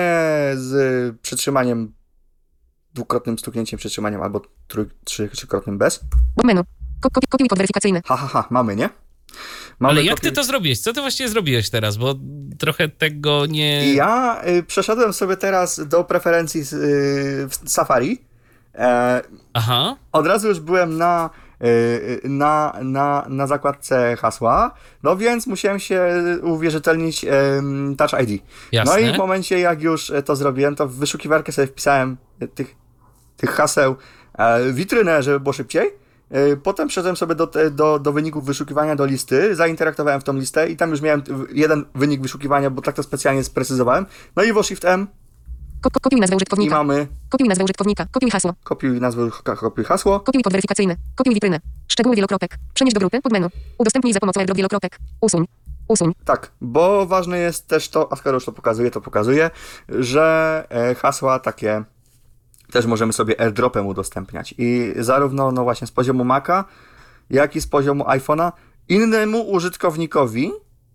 z przytrzymaniem, dwukrotnym stuknięciem przytrzymaniem albo trój, trzy, trzykrotnym bez. Menu. Ko- kopi- Kopiuj kod weryfikacyjny. Ha, ha, ha, mamy, nie? Mamy Ale jak kopi- ty to zrobiłeś? Co ty właściwie zrobiłeś teraz? Bo trochę tego nie... I ja y, przeszedłem sobie teraz do preferencji z, y, w Safari. E, Aha. Od razu już byłem na, y, na, na, na zakładce hasła, no więc musiałem się uwierzytelnić y, Touch I D. Jasne. No i w momencie, jak już to zrobiłem, to w wyszukiwarkę sobie wpisałem tych, tych haseł e, witrynę, żeby było szybciej. E, potem przeszedłem sobie do, te- do, do wyników wyszukiwania, do listy, zainteraktowałem w tą listę i tam już miałem w- jeden wynik wyszukiwania, bo tak to specjalnie sprecyzowałem. No i Shift M Ko- ko- Kopiuj nazwę i użytkownika. mamy Kopiuj nazwę użytkownika. Kopiuj hasło. kopiuj nazwę, kopiuj hasło. Kopiuj kod weryfikacyjny. Kopiuj witrynę. Szczegóły wielokropek. Przenieś do grupy. Podmenu. Udostępnij za pomocą airdrop wielokropek. Usuń. Usuń. Tak, bo ważne jest też to, a skoro już to pokazuje, to pokazuje, że e, hasła takie też możemy sobie airdropem udostępniać. I zarówno no właśnie z poziomu Maca, jak i z poziomu iPhone'a innemu użytkownikowi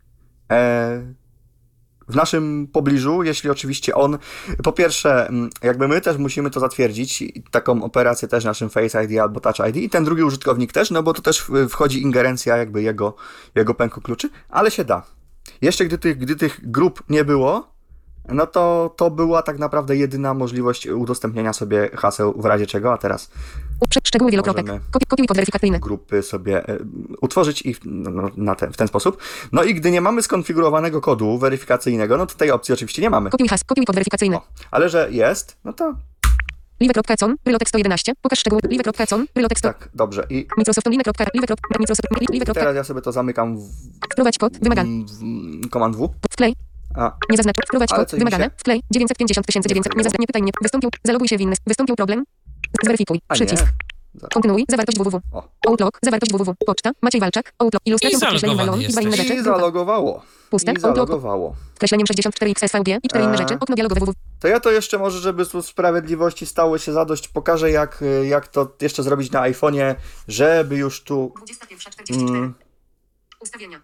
e, w naszym pobliżu, jeśli oczywiście on, po pierwsze, mm, jakby my też musimy to zatwierdzić, i taką operację też naszym Face I D albo Touch I D i ten drugi użytkownik też, no bo to też w- wchodzi ingerencja jakby jego, jego pęku kluczy, ale się da. Jeszcze gdy tych, gdy tych grup nie było, no to to była tak naprawdę jedyna możliwość udostępniania sobie haseł w razie czego, a teraz U- prze- Szczegóły wielokropek. Możemy- Kopi- Kopiuj kod weryfikacyjny. grupy sobie e, utworzyć i w, no, na ten, w ten sposób. No i gdy nie mamy skonfigurowanego kodu weryfikacyjnego, no to tej opcji oczywiście nie mamy. Kopiuj has. Kopiuj kod weryfikacyjny. O, ale że jest, no to live.com. Rylotek sto jedenaście. Pokaż szczegóły. live.com. Rylotek sto. tak, dobrze. I Microsoft Online. Live. Microsoft. Live. teraz ja sobie to zamykam w, Wprowadź kod. Wymagany. w, w Command W. Wklej. A, Nie zaznaczył. Wprowadź Ale kod. coś mi Wymagane. się- Wklej. dziewięćset pięćdziesiąt tysięcy dziewięćset. Nie zaznaczył. Nie pytaj nie. Wystąpił. Zaloguj się w inny. Wystąpił problem. Zweryfikuj. a Przycisk. nie. Kontynuuj. Zawartość www. O. Outlook. Zawartość www. Poczta. Maciej Walczak. Outlook. Ilustracja. I Podkreślenie zalogowany balon. I dwa inne jesteś. rzeczy. I zalogowało. Puste. I Outlook. zalogowało. Podkreśleniem sześćdziesiąt cztery X S V G i cztery inne Eee. rzeczy. Okno dialogowe www. To ja to jeszcze może, żeby tu sprawiedliwości stało się zadość, pokażę jak, jak to jeszcze zrobić na iPhone'ie, żeby już tu dwudziesta pierwsza czterdzieści cztery. mm, Ustawienia.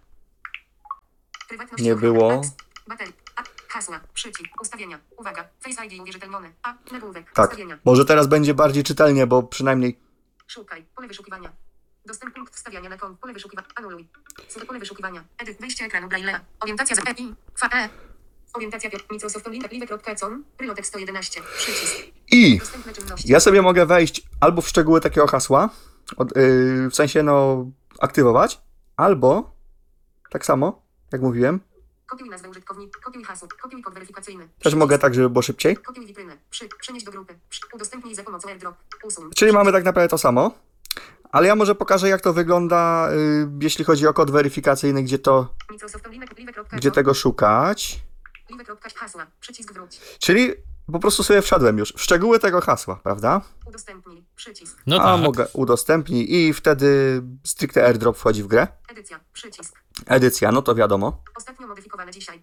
Prywatność. nie było. Baterii. A. Hasła. Przycisk. Ustawienia. Uwaga. Face I D uwierzytelnione. A. Nagłówek. Tak, Ustawienia. może teraz będzie bardziej czytelnie, bo przynajmniej Szukaj. Pole wyszukiwania. Dostęp punkt wstawiania na kont. Pole wyszukiwania. Anuluj. Sobie pole wyszukiwania. Edyt. Wejście ekranu Braille'a. Orientacja za E I. Fa E. Orientacja Piotr. Microsoft Link. Live.com. Rylotek sto jedenaście. Przycisk. i Dostępne czynności. ja sobie mogę wejść albo w szczegóły takiego hasła, od, yy, w sensie no aktywować, albo tak samo, jak mówiłem, Kopiuj nazwę użytkownika. Kopiuj hasło. Kopiuj kod weryfikacyjny. też mogę tak, żeby było szybciej. Kopiuj witrynę. Przy. Przenieść do grupy. Przy. Udostępnij za pomocą AirDrop. Usuń. Czyli mamy tak naprawdę to samo, ale ja może pokażę jak to wygląda, yy, jeśli chodzi o kod weryfikacyjny, gdzie to, Microsoft Link. Live.com. gdzie tego szukać. Live. Hasła. Przycisk wróć. Czyli po prostu sobie wszedłem już w szczegóły tego hasła, prawda? Udostępnij. Przycisk. No A tak. mogę udostępnij i wtedy stricte AirDrop wchodzi w grę. Edycja. Przycisk. Edycja, no to wiadomo. Ostatnio modyfikowane dzisiaj.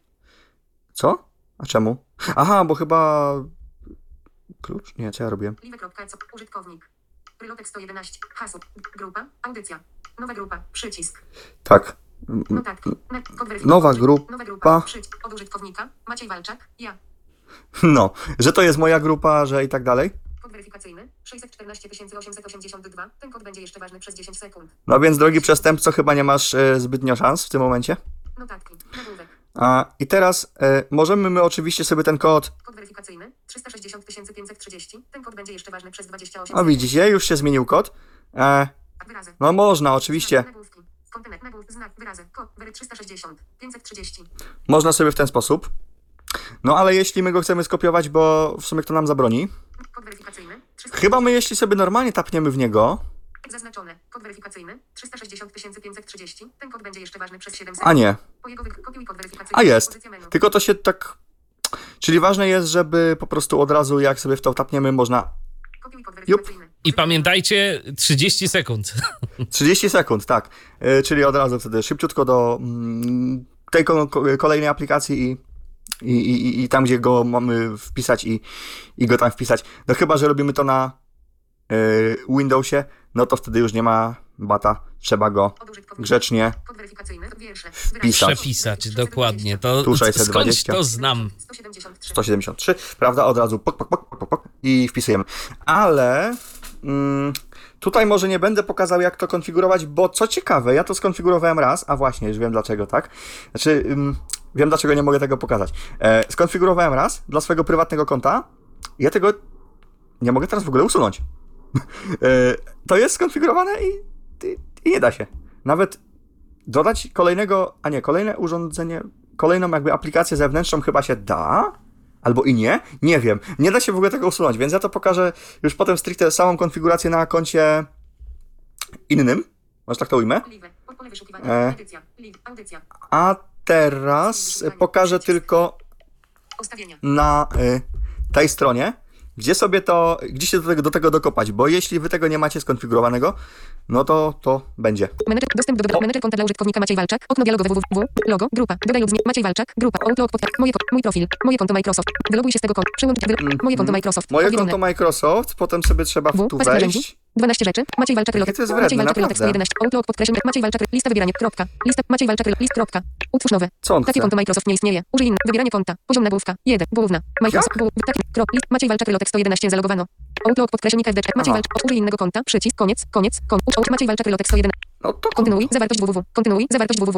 Co? A czemu? Aha, bo chyba... Klucz? Nie, co ja robiłem? Live.co. Użytkownik. Rylotek sto jedenaście. Hasło. Grupa. Audycja. Nowa grupa. Przycisk. Tak. Notatki. Ne- kod weryfikacji. Nowa grupa. Nowa grupa. Przycisk. Od użytkownika. Maciej Walczak. Ja. No, że to jest moja grupa, że i tak dalej. Kod weryfikacyjny. sześćset czternaście tysięcy osiemset osiemdziesiąt dwa. Ten kod będzie jeszcze ważny przez dziesięć sekund. No więc, drogi przestępco, chyba nie masz e, zbytnio szans w tym momencie. Notatki. Nagłówek. A, I teraz e, możemy my oczywiście sobie ten kod... Kod weryfikacyjny. trzysta sześćdziesiąt tysięcy pięćset trzydzieści. Ten kod będzie jeszcze ważny przez dwadzieścia osiem O, widzicie, już się zmienił kod. E, Wyrazy. no można, oczywiście. Znak, nagłówki. Kontynek, nagłów, znak, wyrazy. Kod, wery trzysta sześćdziesiąt, pięćset trzydzieści. Można sobie w ten sposób. No ale jeśli my go chcemy skopiować, bo w sumie kto nam zabroni? Kod weryfikacyjny. trzysta Chyba my jeśli sobie normalnie tapniemy w niego... Zaznaczone. Kod weryfikacyjny. trzysta sześćdziesiąt tysięcy pięćset trzydzieści. Ten kod będzie jeszcze ważny przez siedem sekund. A nie, Po jego wy... kopiuj kod weryfikacyjny. a jest. Pozycja menu. Tylko to się tak... Czyli ważne jest, żeby po prostu od razu jak sobie w to tapniemy można... Kopiuj kod weryfikacyjny. I pamiętajcie, trzydzieści sekund. trzydzieści sekund, tak. Yy, czyli od razu wtedy szybciutko do mm, tej ko- ko- kolejnej aplikacji i, i, i, i tam, gdzie go mamy wpisać i, i go tam wpisać. No chyba, że robimy to na yy, Windowsie, no to wtedy już nie ma bata. Trzeba go Od użytkownika. grzecznie Kod weryfikacyjny. Wiersze. Wpisać. Przepisać, dokładnie. To Tu skądś sześćset dwadzieścia. to znam. sto siedemdziesiąt trzy. sto siedemdziesiąt trzy, prawda? Od razu pok, pok, pok, pok, pok i wpisujemy. Ale mm, tutaj może nie będę pokazał, jak to konfigurować, bo co ciekawe, ja to skonfigurowałem raz, a właśnie, już wiem dlaczego, tak? Znaczy, ym, wiem dlaczego nie mogę tego pokazać. E, skonfigurowałem raz dla swojego prywatnego konta i ja tego nie mogę teraz w ogóle usunąć. e, to jest skonfigurowane i, i, i nie da się. Nawet dodać kolejnego, a nie, kolejne urządzenie, kolejną jakby aplikację zewnętrzną chyba się da, albo i nie, nie wiem. Nie da się w ogóle tego usunąć, więc ja to pokażę już potem stricte samą konfigurację na koncie innym, może tak to ujmę. Live. Pod pole wyszukiwania. E. Edycja. Live. Audycja. A teraz pokażę tylko Ustawienia. na y, tej stronie, gdzie sobie to, gdzie się do tego, do tego dokopać, bo jeśli wy tego nie macie skonfigurowanego, no to to będzie. Menedżer, dostęp do menedżer konta dla użytkownika Maciej Walczak. Okno dialogowe www. Logo. Grupa. Dodaj lub zmień. Maciej Walczak. Grupa. Outlook. Pod... Moje, ko- mój profil. Moje konto Microsoft. Wyloguj się z tego konta. Przełącz. Wy... Moje konto Microsoft. Moje Odwiedzone. konto Microsoft, potem sobie trzeba w W. tu Kwestia narzędzi. wejść. dwanaście rzeczy. Maciej Walczak. Rylotek. to jest Maciej wredne, Walczak. Rylotek sto naprawdę. jedenaście. Outlook. Podkreślenie. Maciej Walczak. Lista wybierania. Kropka. Lista. Maciej Walczak. List. Kropka. Utwórz nowe. Co on Takie chce? konto Microsoft nie istnieje. Użyj inne. Wybieranie konta. Poziom nagłówka. jeden. Główna. Microsoft. Głów. Taki. Krop. List. Maciej Walczak. Rylotek sto jedenaście. Zalogowano. Outlook. Podkreślenie. F D. Maciej Aha. Walczak. Użyj innego konta. Przycisk. Koniec. Koniec. Kon. Ucz. Maciej Walczak. Rylotek sto jedenaście. No to Kontynuuj. Zawartość www. Kontynuuj. Zawartość www.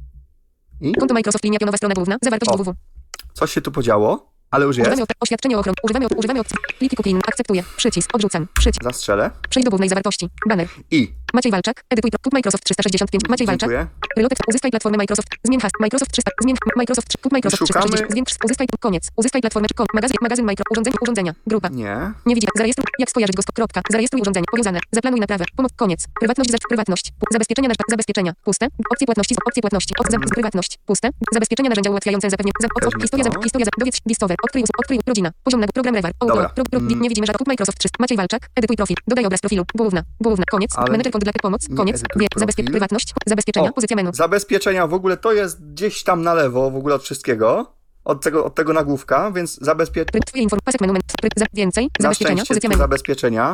I Konto Microsoft. Linia pionowa. Strona główna. Zawartość O. www. coś się tu podziało, ale już jest. Używamy op- oświadczenie ochron. Używamy, op- używamy opcji. Pliki kupienne. Akceptuję. Przycisk. Odrzucam. Przycisk. Zastrzelę. Przejdź do głównej zawartości. Banner. I Maciej Walczak. Edytuj. Klub Microsoft trzysta sześćdziesiąt pięć. Maciej Walczak. Dziękuję. Relotek. Uzyskaj platformę Microsoft. Zmień hasło. Microsoft trzysta. Zmień. Microsoft. Klub Microsoft trzysta sześćdziesiąt. Zwiększ. Uzyskaj. Koniec. Uzyskaj platformę. Kon. Magazyn. Magazyn Micro. Urządzenie. Urządzenia. Grupa. Nie. Nie widzi. Zarejestruj. Jak skojarzyć go z kropka. Zarejestruj urządzenie. Powiązane. Zaplanuj naprawę. Pomoc. Koniec. Prywatność. Za, prywatność. Zabezpieczenia. Na, zabezpieczenia. Puste. Opcje płatności. Opcje płatności. Od, za, prywatność. Puste. Zabezpieczenia narzędzia ułatwiające zapewnienie. Za, od, od, historia. Za, historia. Za, dowiedz. Discover. Odkryj. Odkryj. Rodzina. Poziom na program Revar. Autor. Pro, pro, Mm. Nie widzimy żadnych. Microsoft trzysta. Maciej Walczak. Edytuj profil. Dodaj obraz profilu. Główna. Główna. Koniec. Ale Menedżer kont dla pomoc. nie Koniec. edytuj Wie. profil. Zabezpieczenia. Prywatność. Zabezpieczenia. O. Pozycja menu. Zabezpieczenia w ogóle to jest gdzieś tam na lewo w ogóle od wszystkiego. Od tego, od tego nagłówka, więc zabezpieczenia. Twoje inform. Pasek menu. Za, więcej. Na Zabezpieczenia. szczęście Pozycja tu menu. zabezpieczenia.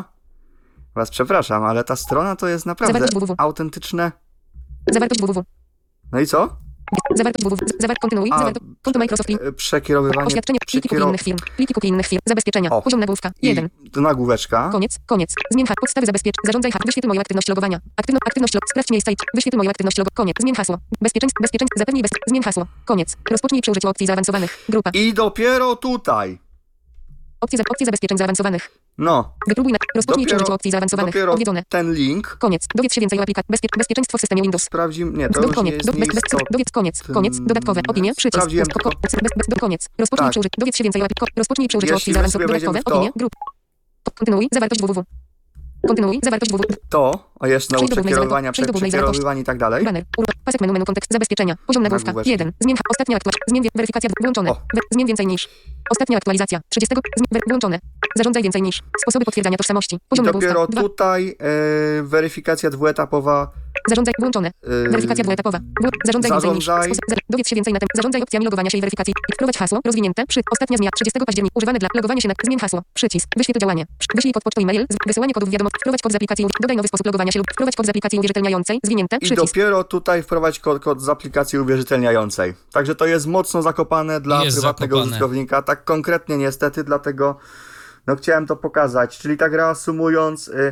Was przepraszam, ale ta strona to jest naprawdę Zawartość www. autentyczne. Zawartość www. No i co? Zawartość www. Zawart. Kontynuuj. A, Zawarto. Konto Microsoft. E, Przekierowywanie. Oświadczenie. Pliki kuki przekiero- innych firm. Pliki kuki innych firm. Zabezpieczenia. O. Poziom nagłówka. I jeden. to nagłóweczka. Koniec. Koniec. Zmień hasło. Podstawy zabezpiecz. Zarządzaj hasło. Wyświetl moją aktywność logowania. Aktywno, aktywność log. Sprawdź miejsca i wyświetl moją aktywność logo. Koniec. Zmień hasło. Bezpieczeństwo. Bezpieczeństwo. Zapewnij bez. Zmień hasło. Koniec. Rozpocznij przy użyciu opcji zaawansowanych. Grupa. I dopiero tutaj. Opcje, za, opcje zabezpieczeń zaawansowanych. No. Wypróbuj na. Rozpocznij przy Dopiero- użyciu opcji zaawansowanych. Dopiero Odwiedzone. ten link. Koniec. Dowiedz się więcej o aplikacji. Bezpie, bezpieczeństwo w systemie Windows. Sprawdzimy. Nie, to Do, już nie koniec. jest Do, bez, bez, miejsce. dowiedz koniec. Koniec. Dodatkowe. Opinie. Przycisk. Sprawdziłem Ko, ko, tylko- bez, bez, do, koniec. Rozpocznij Tak. przy użyciu. Dowiedz się więcej o aplikacji. Rozpocznij przy użyciu Jeśli opcji my zaawansowanych. sobie Dodatkowe. wejdziemy w to- Opinie. Grup. Kontynuuj. Zawartość www. Kontynuuj. Zawartość www. To, o jest znowu Przejdź do głównej przekierowywania, zawartości. Przejdź do głównej przekierowywanie i tak dalej. Banner. Urwa. Pasek menu, menu kontekst. Zabezpieczenia. Poziom nagłówka. Nagłóweczki. jeden. Zmień. Ostatnia aktualizacja. Zmień. Weryfikacja. Wyłączone. O. We, zmień więcej niż. Ostatnia aktualizacja. trzydziestego. Zm, wyłączone. Zarządzaj więcej niż. Sposoby potwierdzania tożsamości. I Poziom dopiero nagłówka. dwa. tutaj e, weryfikacja dwuetapowa. Zarządzaj. Włączone. e, Weryfikacja dwuetapowa. Wy, zarządzaj więcej niż. Zarządzaj. Spos, za, dowiedz się więcej na temat. Zarządzaj opcjami logowania się i weryfikacji. I wprowadź hasło. Rozwinięte. Przy. Ostatnia zmiana. trzydziestego października. Używane dla logowania się na. Zmień hasło. Przycisk. Wyświetl działanie. Przy- Wyślij kod pocztą e-mail. Z, wysyłanie kodów wiadomości. Wprowadź kod z aplikacji. uwi- Dodaj nowy sposób logowania się lub wprowadź kod z aplikacji uwierzytelniającej. Zwinięte. I Przycisk. dopiero tutaj wprowadź kod, kod z aplikacji uwierzytelniającej. Także to jest mocno zakopane dla Jest prywatnego zakopane. użytkownika. Tak konkretnie niestety, dlatego no chciałem to pokazać. Czyli tak reasumując, y,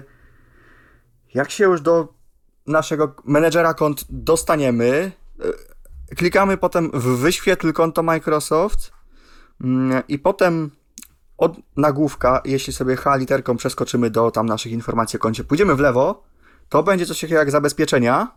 jak się już do naszego menedżera kont dostaniemy, y, klikamy potem w wyświetl konto Microsoft mm, i potem od nagłówka, jeśli sobie H literką przeskoczymy do tam naszych informacji o koncie, pójdziemy w lewo, to będzie coś takiego jak zabezpieczenia.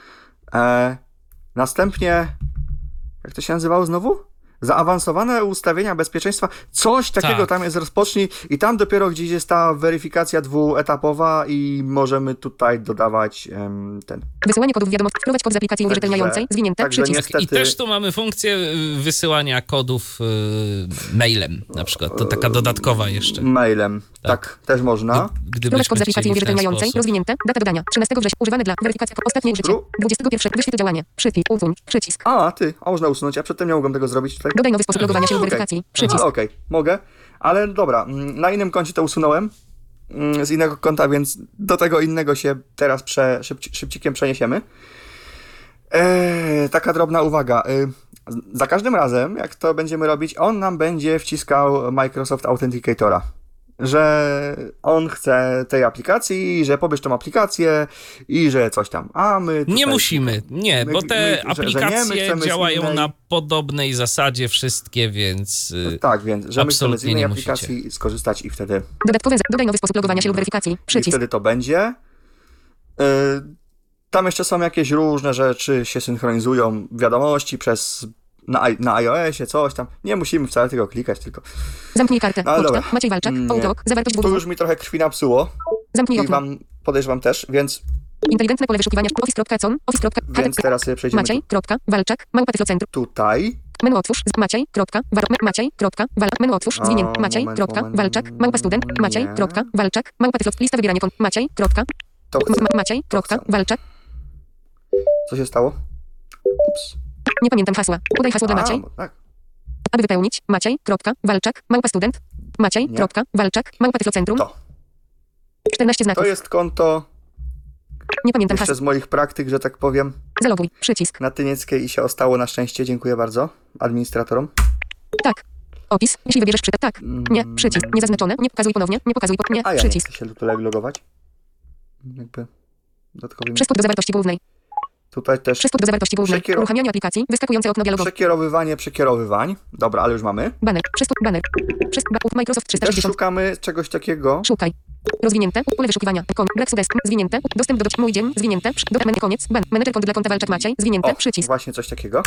E, następnie, jak to się nazywało znowu? Zaawansowane ustawienia bezpieczeństwa. Coś takiego Tak. tam jest, rozpocznij i tam dopiero gdzieś jest ta weryfikacja dwuetapowa i możemy tutaj dodawać em, ten. Wysyłanie kodów wiadomości. Wprowadź kod z aplikacji Także- uwierzytelniającej. Zwinięte. także Przycisk. niestety- I też tu mamy funkcję y, wysyłania kodów y, mailem na przykład. To taka dodatkowa jeszcze. Mailem. Tak, też można. Gdy- Wprowadź Gdybyśmy kod z aplikacji chcieli w ten uwierzytelniającej. sposób. Rozwinięte. Data dodania. trzynastego września. Używany dla weryfikacji. Ostatnie użycie. Spru- dwudziestego pierwszego. Wyświetl działanie. Przycisk. Usuń. Przycisk. A, ty, a można usunąć, a przedtem nie mogłem tego zrobić tutaj. Dodaj nowy sposób logowania się lub Okej. weryfikacji. Przycisk. Okej, mogę, ale dobra, mm, na innym koncie to usunąłem mm, z innego konta, więc do tego innego się teraz prze, szybci, szybcikiem przeniesiemy. Eee, taka drobna uwaga. Eee, za każdym razem, jak to będziemy robić, on nam będzie wciskał Microsoft Authenticatora. Że on chce tej aplikacji, że pobierz tą aplikację i że coś tam. A my tutaj... Nie musimy, nie, My- bo my- te że- że nie, my aplikacje chcemy z działają innej- na podobnej zasadzie wszystkie, więc y, Tak, więc, że my chcemy z absolutnie innej nie aplikacji skorzystać i wtedy Dodatkowe. za- Dodaj nowy sposób logowania się lub weryfikacji. I Przycisk. wtedy to będzie. Yy, tam jeszcze są jakieś różne rzeczy, się synchronizują wiadomości przez na, i- na iOSie, coś tam. Nie musimy wcale tego klikać, tylko Zamknij kartę. Ale Poczta. dobra. Maciej Walczak. Nie. Outlook. Zawartość tu www. już mi trochę krwi napsuło Zamknij i okno. wam podejrzewam też, więc, Inteligentne pole wyszukiwania. office.com. Office. więc teraz sobie przejdziemy Maciej. Kropka. Walczak. Małpa Tyflocentrum. tu, tutaj. Menu otwórz. Z- Maciej. Kropka. War, me- Maciej. Kropka. Wal, menu otwórz. O, Zwinięty. Maciej. moment, Kropka. moment. Walczak. Małpa student. Maciej. Nie. Kropka. Walczak. Małpa Tyfloc. Lista wybierania kont. Maciej. Kropka. To M- Ma- Maciej. Kropka. chcę. Walczak. co się stało? Ups. Nie pamiętam hasła. Podaj hasło do A, Maciej. bo tak. Aby wypełnić. Maciej. Kropka. Walczak. Małpa student. Maciej. Nie. Kropka. Walczak. Małpa Tyflocentrum. To. czternaście znaków. To jest konto Nie pamiętam jeszcze hasła. z moich praktyk, że tak powiem, Zaloguj. Przycisk. na Tynieckiej i się ostało na szczęście. Dziękuję bardzo administratorom. Tak. Opis. Jeśli wybierzesz przy... Tak. Nie. Przycisk. Niezaznaczone. Nie pokazuj ponownie. Nie pokazuj po... Nie. A ja nie Przycisk. chcę się tutaj logować. Jakby dodatkowymi. Przeskok do zawartości głównej. Tutaj też Przeskok do zawartości głównej. Przekiero- Uruchamianie aplikacji. Wyskakujące okno dialogowe. przekierowywanie przekierowywań. Dobra, ale już mamy. Banner. Przeskok. Banner. Przeskok. Microsoft trzysta Też sześćdziesiąt. szukamy czegoś takiego. Szukaj. Rozwinięte. Pole wyszukiwania. Kon. Brak sugestii. Zwinięte. Dostęp do mój dzień. Zwinięte. Do menu. Koniec. Ben. Menedżer kont dla konta Walczak Maciej. Zwinięte. O, Przycisk. właśnie coś takiego.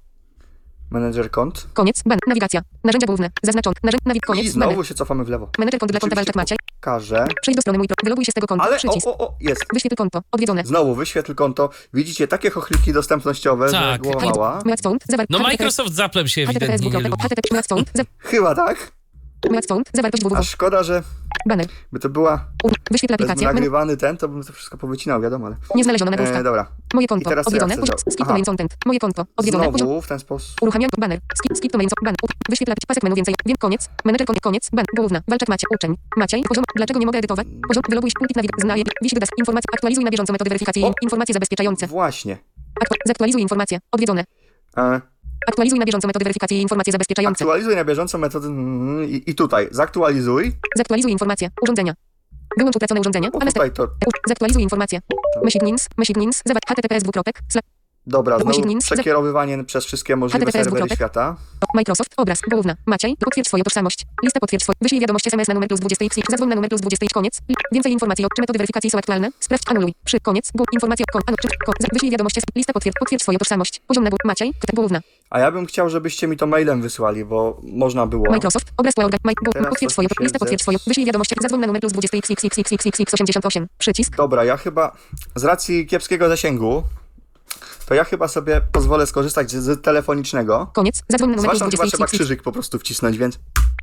Menedżer kont. Koniec. Ben. Nawigacja. Narzędzia główne. Zaznaczone. Narzędzia. Nawig. I Koniec. znowu Menu. się cofamy w lewo. Menedżer kont dla konta Oczywiście Walczak Maciej. pokażę. Przejdź do strony mój pro. Wyloguj się z tego konta. Ale Przycisk. o, o, o, jest. Wyświetl konto. Odwiedzone. Znowu wyświetl konto. Widzicie takie chochliki dostępnościowe, Tak. że głowa mała. Moja stąd. Zawar. No Microsoft z Applem się ewidentnie nie lubi. H T T P. Moja stąd. Chyba tak. Moja stąd. Zawartość www. A szkoda, że Banner. by to była Wyświetl aplikację. Menu. nagrywany ten, to bym to wszystko powycinał, wiadomo, ale... Nie znaleziono nagłówka. E, dobra. Moje I konto. teraz co ja Odwiedzone. chcę Poziom. zrobić? Skip Aha. main content. Moje konto. Odwiedzone. Poziom. Znowu w ten sposób. Uruchamiam banner. Skip, skip to main banner. Wyświetl aplikację. Pasek menu więcej. Wiem koniec. Menedżer koniec. Koniec. Ben. Główna. Walczak Maciej. Uczeń. Maciej. Poziom. Dlaczego nie mogę edytować? Poziom. Wyloguj się. Pulpit nawig. Znaje. Wisi wydas. Informacje. Aktualizuj na bieżąco metody weryfikacji. O! Informacje zabezpieczające. Właśnie. Aktu- zaktualizuj informacje. Odwiedzone. E, Aktualizuj na bieżąco metody weryfikacji i informacje zabezpieczające. aktualizuj na bieżąco metody... mm, I, I tutaj. Zaktualizuj. Zaktualizuj informacje. Urządzenia. Wyłącz utracone urządzenia. O, A następnie. tutaj to... Zaktualizuj informacje. Machine Machine Zawar. H T T P S dwukropek. Slash. Dobra, znowu Machine Links. przekierowywanie przez wszystkie możliwe H T T P S serwery dwukropek. świata. Microsoft. Obraz. Główna. Maciej. Potwierdź swoją tożsamość. Lista potwierdź swoją. Wyślij wiadomość S M S na numer plus dwadzieścia x. Zadzwoń na numer plus dwadzieścia x. Koniec. Więcej informacji o czy metody weryfikacji są aktualne. Sprawdź. Anuluj. Przy. Koniec. Gór. Informacja. Kon. Anu. Czy. Kon. Wyślij wiadomość. Lista potwierdź. Potwierdź swoją tożsamość. Poziom nabór. Maciej. Główna. A ja bym chciał, żebyście mi to mailem wysłali, bo można było. Microsoft. Obraz. Organ. Teraz Potwierdź coś swoją. mi się Lista potwierdź zepsuł. swoją. Wyślij wiadomość. Zadzwoń na numer plus dwadzieścia x x x x x osiemdziesiąt osiem. Przycisk. Dobra, ja chyba z racji kiepskiego zasięgu, to ja chyba sobie pozwolę skorzystać z, z telefonicznego. Koniec. Zadzwoń na numer plus Zwłaszcza chyba dwadzieścia trzeba x x. krzyżyk po prostu wcisnąć, więc...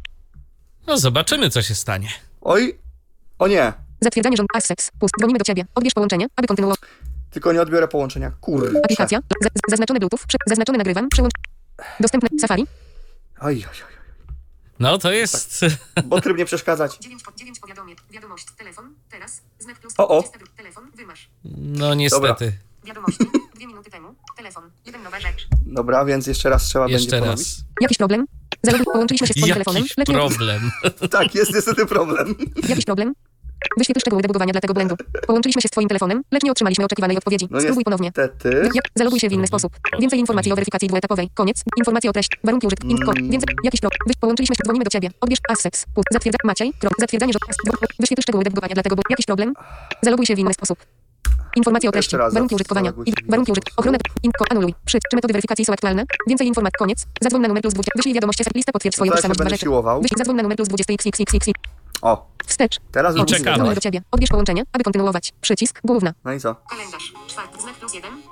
No zobaczymy, co się stanie. Oj, o nie, Zatwierdzanie rząd. Access. Pust. Dzwonimy do ciebie. Odbierz połączenie, aby kontynuować. tylko nie odbiorę połączenia. Kurczę. Aplikacja. Z- zaznaczone Bluetooth. Przy- zaznaczone nagrywam. Przełącz. Dostępne. Safari. Oj, oj, oj. No to jest... Bo tryb nie przeszkadzać. dziewięć powiadomień. Wiadomość. Telefon. Teraz. Znak plus. O, o. Telefon. Wymasz. No niestety. Wiadomości. Dwie minuty temu. Telefon. Jeden nowa rzecz. Dobra, więc jeszcze raz trzeba Jeszcze będzie raz. Jakiś problem? Zaloguj. Połączyliśmy się z twoim telefonem. Jakiś Lecz nie... problem. ponowić. Tak, jest niestety problem. Jakiś problem? Wyświetl szczegóły debugowania dla tego błędu. Połączyliśmy się z twoim telefonem, lecz nie otrzymaliśmy oczekiwanej odpowiedzi. No Spróbuj ponownie. niestety. Jak? Zaloguj się w inny sposób. Więcej informacji o weryfikacji dwuetapowej. Koniec. Informacje o treści. Warunki użytku. Info. Więcej. Jakiś problem. Wy... Połączyliśmy się. Dzwonimy do ciebie. Odbierz. Access. Pust. Zatwierdza. Maciej. Krok. Zatwierdzanie, że... Wyświetl szczegóły debugowania dla tego. bł- Jakiś problem? Zaloguj się w inny sposób. Informacje o treści. Jeszcze raz. Warunki użytkowania. Zaloguj się w I... inny Warunki użytku. sposób. Ochrona. Info. Anuluj. Przy. Czy metody weryfikacji są aktualne? Więcej informacji. Koniec. Zadzwoń na numer plus dwadzieścia. Wyślij wiadomość. Lista potwierdź swoją No to ja się tożsamość. Dwa będę rzeczy. siłował. Wyślij. Zadzwoń na numer plus dwadzieścia x x x. O, Wstecz. teraz I już czekamy. Dzwonimy działać. do ciebie. Odbierz połączenie, aby kontynuować. Przycisk. Główna. No i co? Kalendarz. Czwarty. Znak plus jeden.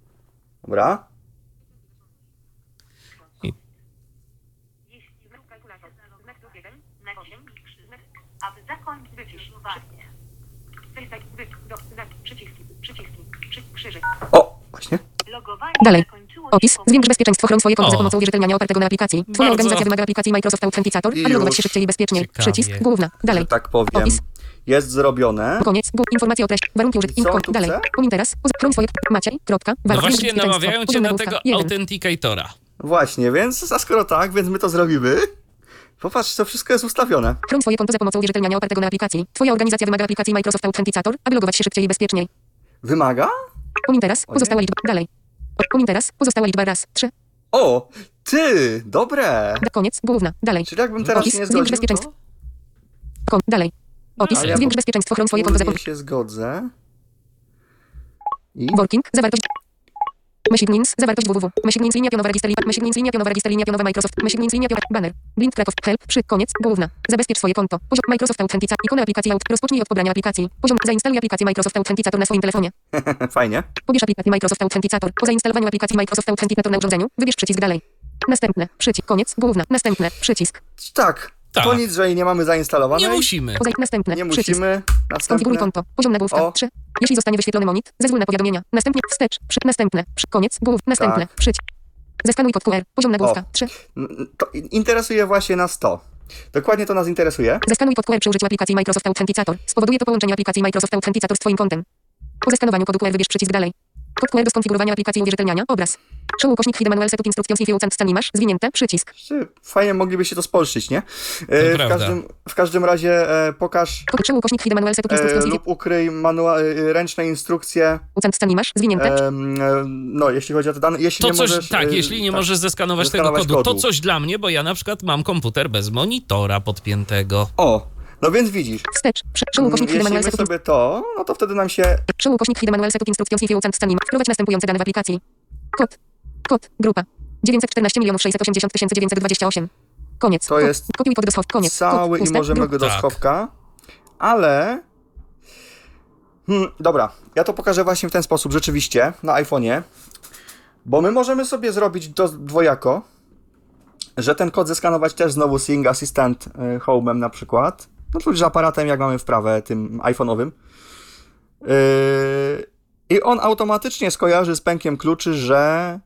Dobra. Jeśli znak kalkulator, znak plus jeden, na osiem, znak, aby zakończyć wyciszowanie. Wystaj, wy, do, znak, przyciski, przyciski, przy, krzyżyk. O, właśnie. Logowanie Dalej. zakończyło Opis. się Zwiększ bezpieczeństwo. Chroń swoje konto O. za pomocą uwierzytelniania opartego na aplikacji. Twoja Bardzo. organizacja wymaga aplikacji Microsoft Authenticator, I aby logować już. się szybciej i bezpieczniej. Ciekawie. Przycisk. Główna. Dalej. Że tak powiem. Opis. Jest zrobione. Koniec. Gó- informacje o treści. Warunki użytku. I co on Info. tu Dalej. chce? Unim teraz. Poza- Chroń swoje... Maciej. Kropka. No Warunki właśnie bezpieczeństwo. namawiają cię Poziom na nagłówka. tego Jeden. Authenticatora. Właśnie, więc a skoro tak, więc my to zrobimy. Popatrz, to wszystko jest ustawione. Chroń swoje konto za pomocą uwierzytelniania opartego na aplikacji. Twoja organizacja wymaga aplikacji Microsoft Authenticator, aby logować się szybciej i bezpieczniej. Wymaga? Unim teraz. O nie. Pozostała liczba. Dalej. Unim teraz. Pozostała liczba raz. Trzy. O, ty, dobre. Da- Koniec. Główna. Dalej. Czyli jakbym teraz Opis. nie Zwiększ zgodził, bezpieczeństwo. to... Kon. Dalej. Opis. Ale ja Zwiększ bezpieczeństwo. Chroń swoje konto za Wspólnie pomocą... się zgodzę. I? Working. Zawartość. Machine zawartość www. Machine linia pionowa register linia. Machine linia pionowa register linia pionowa Microsoft. Machine linia pionowa banner. Blind Krakow. Help. Przy. Koniec. Główna. Zabezpiecz swoje konto. Poziom Microsoft Authenticator. Ikona aplikacji Aut. Rozpocznij od pobrania aplikacji. Poziom. Zainstaluj aplikację Microsoft Authenticator na swoim telefonie. Fajnie. Pobierz aplikację Microsoft Authenticator. Po zainstalowaniu aplikacji Microsoft Authenticator na urządzeniu, wybierz przycisk dalej. Następne. Przycisk. Koniec. Główna. Następne. Przycisk. Tak. Tak. Po nic, że jej nie mamy zainstalowanej. Nie musimy. Poza następne. Nie Przycisk. musimy. Skonfiguruj Następne. konto. Poziom nagłówka. O. trzy. Jeśli zostanie wyświetlony monit, zezwól na powiadomienia. Następnie wstecz. Przy. Następne. Przy. Koniec. Głów. Następne. Tak. Przycisk. Zeskanuj kod Q R. Poziom nagłówka. O. trzy. N- To interesuje właśnie nas to. Dokładnie to nas interesuje. Zeskanuj kod Q R przy użyciu aplikacji Microsoft Authenticator. Spowoduje to połączenie aplikacji Microsoft Authenticator z twoim kontem. Po zeskanowaniu kodu Q R wybierz przycisk dalej. Kod Q R do skonfigurowania aplikacji uwierzytelniania. Obraz. Show ukośnik hide manual setup instructions if you want scan masz. Zwinięte. Przycisk. Czy Fajnie moglibyście to spolszyć, nie? E, w, prawda. każdym, w każdym razie e, pokaż Kod show ukośnik hide manual setup e, instructions if lub ukryj manua- e, ręczne instrukcje. you want scan masz. Zwinięte. Em, e, no, jeśli chodzi o te dane. Jeśli To nie coś, możesz, tak, e, jeśli nie tak. możesz zeskanować tego zeskanować kodu, to kodu. coś dla mnie, bo ja na przykład mam komputer bez monitora podpiętego. O, No więc widzisz, Wstecz. Prze- Show ukośnik jeśli Hide my Manual Settings. sobie to, no to wtedy nam się... Show ukośnik Hide Manual Settings Instrukcją C I F U Cent Stanim. Wprowadź następujące dane w aplikacji. Kod. Grupa. dziewięćset czternaście milionów sześćset osiemdziesiąt tysięcy dziewięćset dwadzieścia osiem. Koniec. To Kod. jest Kopiuj pod do schowka. Koniec. cały Kod. i Puste. możemy Dru- go do Tak. schowka, ale... Hmm, dobra, ja to pokażę właśnie w ten sposób, rzeczywiście, na iPhone'ie, bo my możemy sobie zrobić to dwojako, że ten kod zeskanować też znowu Sing Assistant y, Home'em na przykład, no tuż aparatem, jak mamy wprawę tym iPhone'owym. Yy, I on automatycznie skojarzy z pękiem kluczy, że,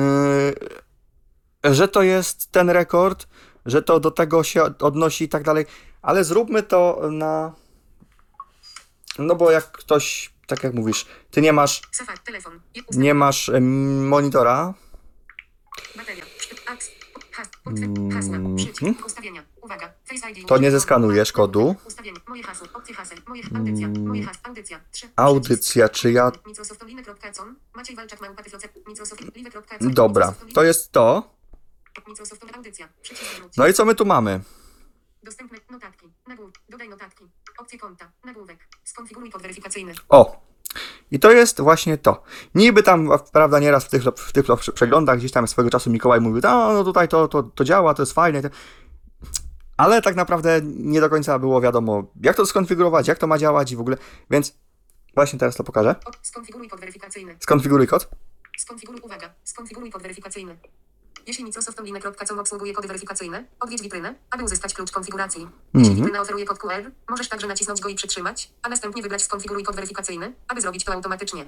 yy, że to jest ten rekord, że to do tego się odnosi i tak dalej, ale zróbmy to na... No bo jak ktoś, tak jak mówisz, ty nie masz, Safari. Telefon. nie masz em, monitora, Bateria. Apps. Mhm. Hasła. Przycisk. Ustawienia. Uwaga. Face I D. to nie zeskanujesz kodu. Ustawienie. Moje hasło. Opcje haseł. Moje audycja. Moje hasło. Audycja. trzy. Audycja, czy ja... Microsoft.com. Maciej Walczak małpa tyfloce. Microsoft.com. Dobra, to jest to. Microsoft audycja. Przycisk wróć. No i co my tu mamy? Dostępne notatki. Nagłówek. Dodaj notatki. Opcje konta. Nagłówek. Skonfiguruj kod weryfikacyjny. O! I to jest właśnie to. Niby tam, prawda, nieraz w tych, w tych przeglądach gdzieś tam swego czasu Mikołaj mówił, no, no tutaj to, to, to działa, to jest fajne. Ale tak naprawdę nie do końca było wiadomo, jak to skonfigurować, jak to ma działać i w ogóle. Więc właśnie teraz to pokażę. O, skonfiguruj kod weryfikacyjny. Skonfiguruj kod. Skonfiguruj, uwaga, skonfiguruj kod weryfikacyjny. Jeśli Microsoft Online.com obsługuje kody weryfikacyjne, odwiedź witrynę, aby uzyskać klucz konfiguracji. Jeśli Mhm. witryna oferuje kod Q R, możesz także nacisnąć go i przytrzymać, a następnie wybrać skonfiguruj kod weryfikacyjny, aby zrobić to automatycznie.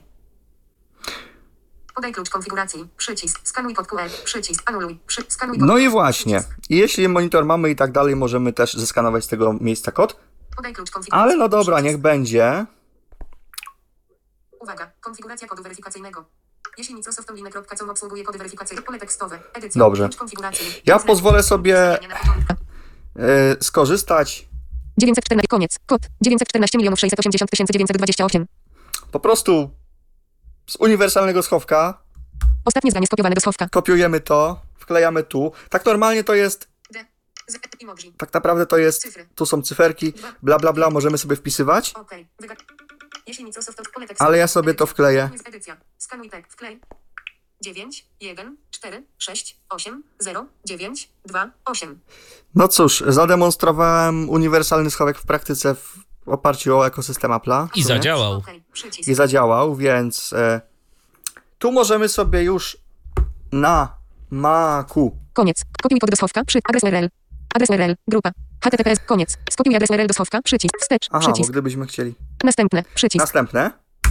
Podaj klucz konfiguracji, przycisk, skanuj kod Q R, przycisk, anuluj, przy, skanuj kod No Q i R, właśnie. przycisk. I jeśli monitor mamy i tak dalej, możemy też zeskanować z tego miejsca kod. Podaj klucz konfiguracji. Ale no dobra, przycisk. niech będzie. Uwaga, konfiguracja kodu weryfikacyjnego. Jeśli Microsoft Online.com obsługuje kody weryfikacyjne, pole tekstowe, edycja, Dobrze. klucz konfiguracji. Ja Oznacz- pozwolę sobie ustawienia na początku. yy, skorzystać dziewięćset czternaście, koniec, kod, dziewięćset czternaście milionów sześćset osiemdziesiąt tysięcy dziewięćset dwadzieścia osiem. po prostu z uniwersalnego schowka. Ostatnie zdanie skopiowane do schowka. Kopiujemy to, wklejamy tu. Tak normalnie to jest, D, Z, emoji. tak naprawdę to jest, Cyfry. tu są cyferki, bla bla bla, możemy sobie wpisywać. OK. Wyga- Jeśli Microsoft to pole tekstowe. Ale ja sobie to Edycja. wkleję. Jest edycja. Skanuj tekst. Wklej. dziewięć, jeden, cztery, sześć, osiem, zero, dziewięć, dwa, osiem. No cóż, zademonstrowałem uniwersalny schowek w praktyce w oparciu o ekosystem Apple'a. I zadziałał. OK. Przycisk. I zadziałał, więc e, tu możemy sobie już na Macu. Koniec. Kopiuj kod do schowka. Przy. Adres U R L. Adres U R L. Grupa. H T T P S. Koniec. Skopiuj adres U R L do schowka. Przycisk. Wstecz. Aha, bo Przycisk. gdybyśmy chcieli. Następne. Przycisk. Następne.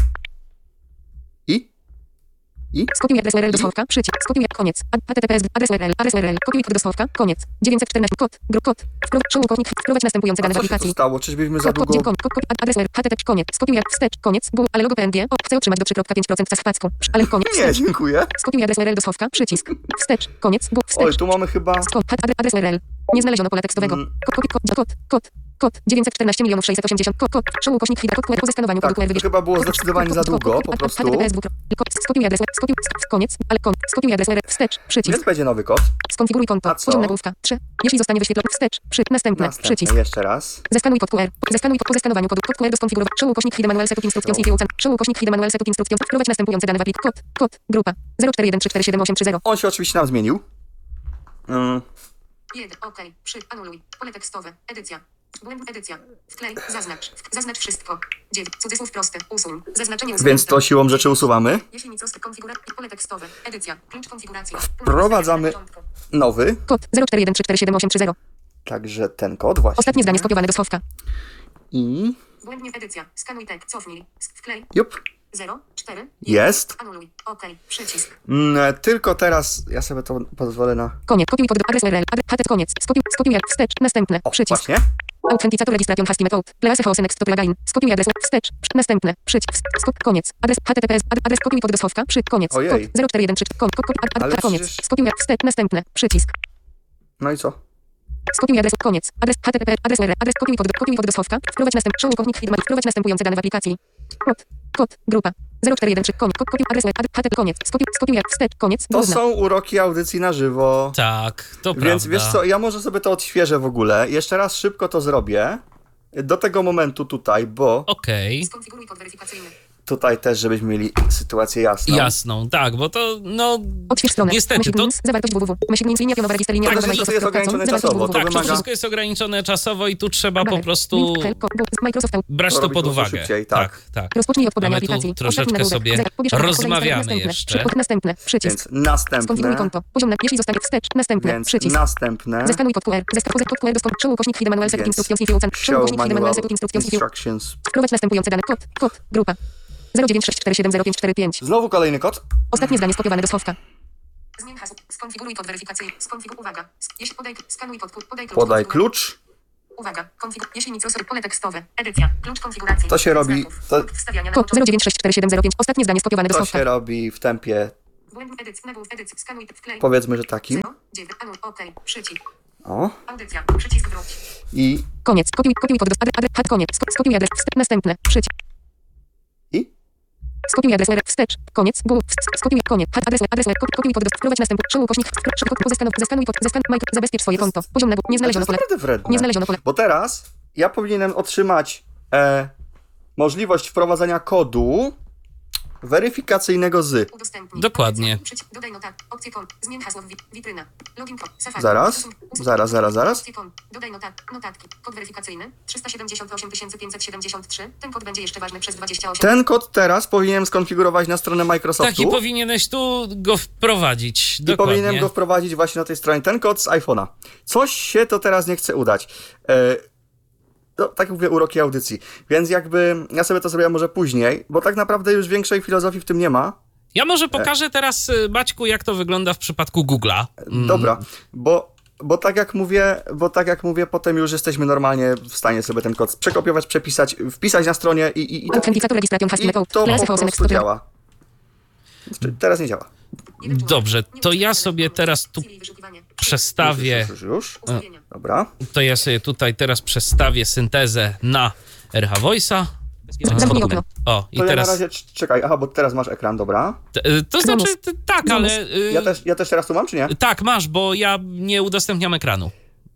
I? I? Skopiuj adres U R L do schowka. Przycisk. Skopiuj. Koniec. H T T P S. Adres U R L. Adres U R L. Kopiuj kod do schowka. Koniec. dziewięćset czternaście. Kod. Gru. Kod. Wprowadź. Show ukośnik. Wprowadź następujące A dane w co się tu aplikacji. stało? Czyżbyśmy za Kod, kod, długo... kod, kod, kod, adres U R L, H T T P, koniec, skopiuj, wstecz, koniec, Google, ale logo P N G, o, chcę otrzymać do trzy przecinek pięć procent w pasku, ale koniec, Nie, wstecz, dziękuję. skopiuj adres U R L do schowka, przycisk, wstecz, koniec, Google, Oj, wstecz, tu mamy chyba... skop, adres, adres U R L, nie znaleziono pola tekstowego, Mm. kod, kod, kod, kod, kod, kod, dziewięćset czternaście milionów sześćset osiemdziesiąt, kod, kod, show ukośnik Hida, kod, po zeskanowaniu Tak, kodu Q R to wybierz, chyba było kod, zdecydowanie kod, za kod, długo, kod, po kod, prostu. H T T P S, dwukro- kod, skopiuj adres, skopiuj, koniec, ale koniec, skopiuj adres U R L, wstecz, przycisk, Więc będzie nowy kod. skonfiguruj konto, A co? poziom nagłówka, trzy, jeśli zostanie wyświetlony, wstecz, przy, następne, Następne, przycisk, jeszcze raz. zeskanuj kod Q R. Zeskanuj kod po zeskanowaniu kodu. Kod Q R do skonfigurowania. Show ukośnik Hide Manual Setup Instrukcją. Show ukośnik Hide Manual Setup Instrukcją. Wprowadź następujące dane w aplik. Kod. Kod. Grupa. zero cztery jeden trzy cztery siedem osiem trzy zero. On się oczywiście nam zmienił. Mm. jeden. OK. Przy. Anuluj. Pole tekstowe. Edycja. Błęd. Edycja. Wklej. Zaznacz. W- Zaznacz wszystko. dziewięć. Cudzysłów prosty. Usuń. Zaznaczenie usunięte. Więc to siłą rzeczy usuwamy. Jeśli nic konfiguracja. Pole tekstowe. Edycja. Klucz konfiguracji. Wprowadzamy nowy. Kod. zero cztery jeden trzy cztery siedem osiem trzy zero. Także ten kod właśnie. Ostatnie zdanie skopiowane do schowka. I... Błędnie edycja. Skanuj tekst. Cofnij. Wklej. Jup. zero cztery Jest. Anuluj. OK. Przycisk. Mm, tylko teraz ja sobie to pozwolę na... Koniec. Kopiuj kod do adres U R L. Adres, H T T P, koniec. Skopiuj, skopiuj, wstecz, następne, O, przycisk. właśnie. Authenticator registration hasty method. Please house next to plugin. Skopiuj adres, wstecz, następne, przycisk, skop, koniec. Adres, H T T P S, adres, kopiuj kod do schowka, przy, koniec. Ojej. Kod, zero cztery jeden trzy, kod, kod, kod, ad, Ale ad, koniec. przecież- Skopiuj, wstecz, następne, przycisk. No i co? Skopiuj adres, koniec. Adres, H T T P, adres U R L, adres, kopiuj kod, do- kopiuj kod do schowka. Wprowadź następny, show ukośnik Hidman, wprowadź następujące dane w aplikacji. Kod, kod, grupa. zero cztery jeden trzy, koniec, kod, kopiuj adres, U R L, H T T P, koniec. Skopiuj, skopiuj, wstecz, koniec, To główna. są uroki audycji na żywo. Tak, to Więc prawda. wiesz co, ja może sobie to odświeżę w ogóle. Jeszcze raz szybko to zrobię. do tego momentu tutaj, bo Okej. Skonfiguruj kod weryfikacyjny. tutaj też, żebyśmy mieli sytuację jasną. Jasną, tak, bo to, no, Odśwież stronę. niestety, to, Meeting, zawartość www. Meeting, linia pionowa, register, linia To pionowa, też jest ograniczone Microsoft, czasowo, zawartość to tak, to wymaga- wszystko jest ograniczone czasowo i tu trzeba po Banner. prostu Link, hel, ko- bo- Microsoft. brać To to robić pod dużo uwagę. szybciej, tak. tak, tak. Rozpocznij od pobrania A my tu aplikacji. troszeczkę Ostatni nagłówek. sobie Zero. Pobierz konto, rozmawiamy następne. jeszcze. Przy- Następne. Przycisk. Więc następne, Skonfiguruj konto. Poziom na, jeśli zostanie wstecz. Następne. więc Przycisk. następne, Zeskanuj kod Q R. Zeskanuj kod Q R do skonu. Show ukośnik Hide Manual Set Więc Instructions if you can. Show show ukośnik Hide Manual manual Set Instructions if you. instructions. Wprowadź następujące dane. Kod. Kod. Grupa. zero dziewięć sześć cztery siedem zero pięć cztery pięć. Znowu kolejny kod. Ostatnie zdanie skopiowane do schowka. Zmień hasło. Skonfiguruj kod weryfikacyjny. Skonfiguruj. Uwaga. Jeśli podaj, skanuj kod. Podaj klucz. Podaj konfiguruj- klucz. Uwaga. Konfigur. Jeśli nic losowy. Pole tekstowe. Edycja. Klucz konfiguracji. To się robi- Znaków. to- Punkt wstawiania na kod zero dziewięć sześć cztery siedem zero pięć. Ostatnie zdanie skopiowane do To schowka. się robi w tempie, Błędów edycji. Nagłów edycji. Skanuj. Wklej. powiedzmy, że takim. zero dziewięć. Anul. Okej. Przycisk. O. Audycja. Przycisk wróć. I, Koniec. Kopiuj. Kopiuj kod do adres. adres hat koniec. Sko- Skopiuj adres. Wstecz. Następne. Przycisk. i Skopiuj adres. Wstecz. Koniec. Gół. Wst- Skopiuj. Koniec. Hat adres. Adres. Kopiuj, kopiuj kod do. Wprowadź następny. Show ukośnik. Show kod. Zeskanuj. Zeskanuj kod. Zeskanuj. Micro. Zabezpiecz swoje konto. Poziom na. Nie to jest znaleziono pole. naprawdę wredne. Nie znaleziono pole. Bo teraz ja powinienem otrzymać e, możliwość wprowadzenia kodu weryfikacyjnego z. Udostępnij. Dokładnie. Przycisk. Dodaj notat. Opcje kon. Zmień hasło w wi- witryna. Login kod. Safari. Zaraz. Usuń- usuń- Zaraz, zaraz, zaraz. Opcje kon. Dodaj notat. Notatki. Kod weryfikacyjny. trzysta siedemdziesiąt osiem pięćset siedemdziesiąt trzy. Ten kod będzie jeszcze ważny przez dwadzieścia osiem. Ten kod teraz powinienem skonfigurować na stronę Microsoftu. Tak, i powinieneś tu go wprowadzić. I Dokładnie. powinienem go wprowadzić właśnie na tej stronie. Ten kod z iPhone'a. Coś się to teraz nie chce udać. E, no, tak jak mówię, uroki audycji. Więc jakby ja sobie to zrobię może później, bo tak naprawdę już większej filozofii w tym nie ma. Ja może pokażę teraz, y, Maćku, jak to wygląda w przypadku Google'a. Mm. Dobra, bo, bo tak jak mówię, bo tak jak mówię, potem już jesteśmy normalnie w stanie sobie ten kod przekopiować, przepisać, wpisać na stronie i, i, i to, Authentykator registration has i been to Last po of prostu działa. Znaczy, teraz nie działa. Dobrze, to ja sobie teraz tu przestawię, Już, już, już. Ustawienia. Dobra. to ja sobie tutaj teraz przestawię syntezę na R H Voice'a. Zamknij okno. O, i To ja na teraz, razie, cz- czekaj, aha, bo teraz masz ekran, dobra. t- y, to znaczy, t- tak, ale... y, Ja też, ja też teraz tu mam, czy nie? Tak, masz, bo ja nie udostępniam ekranu.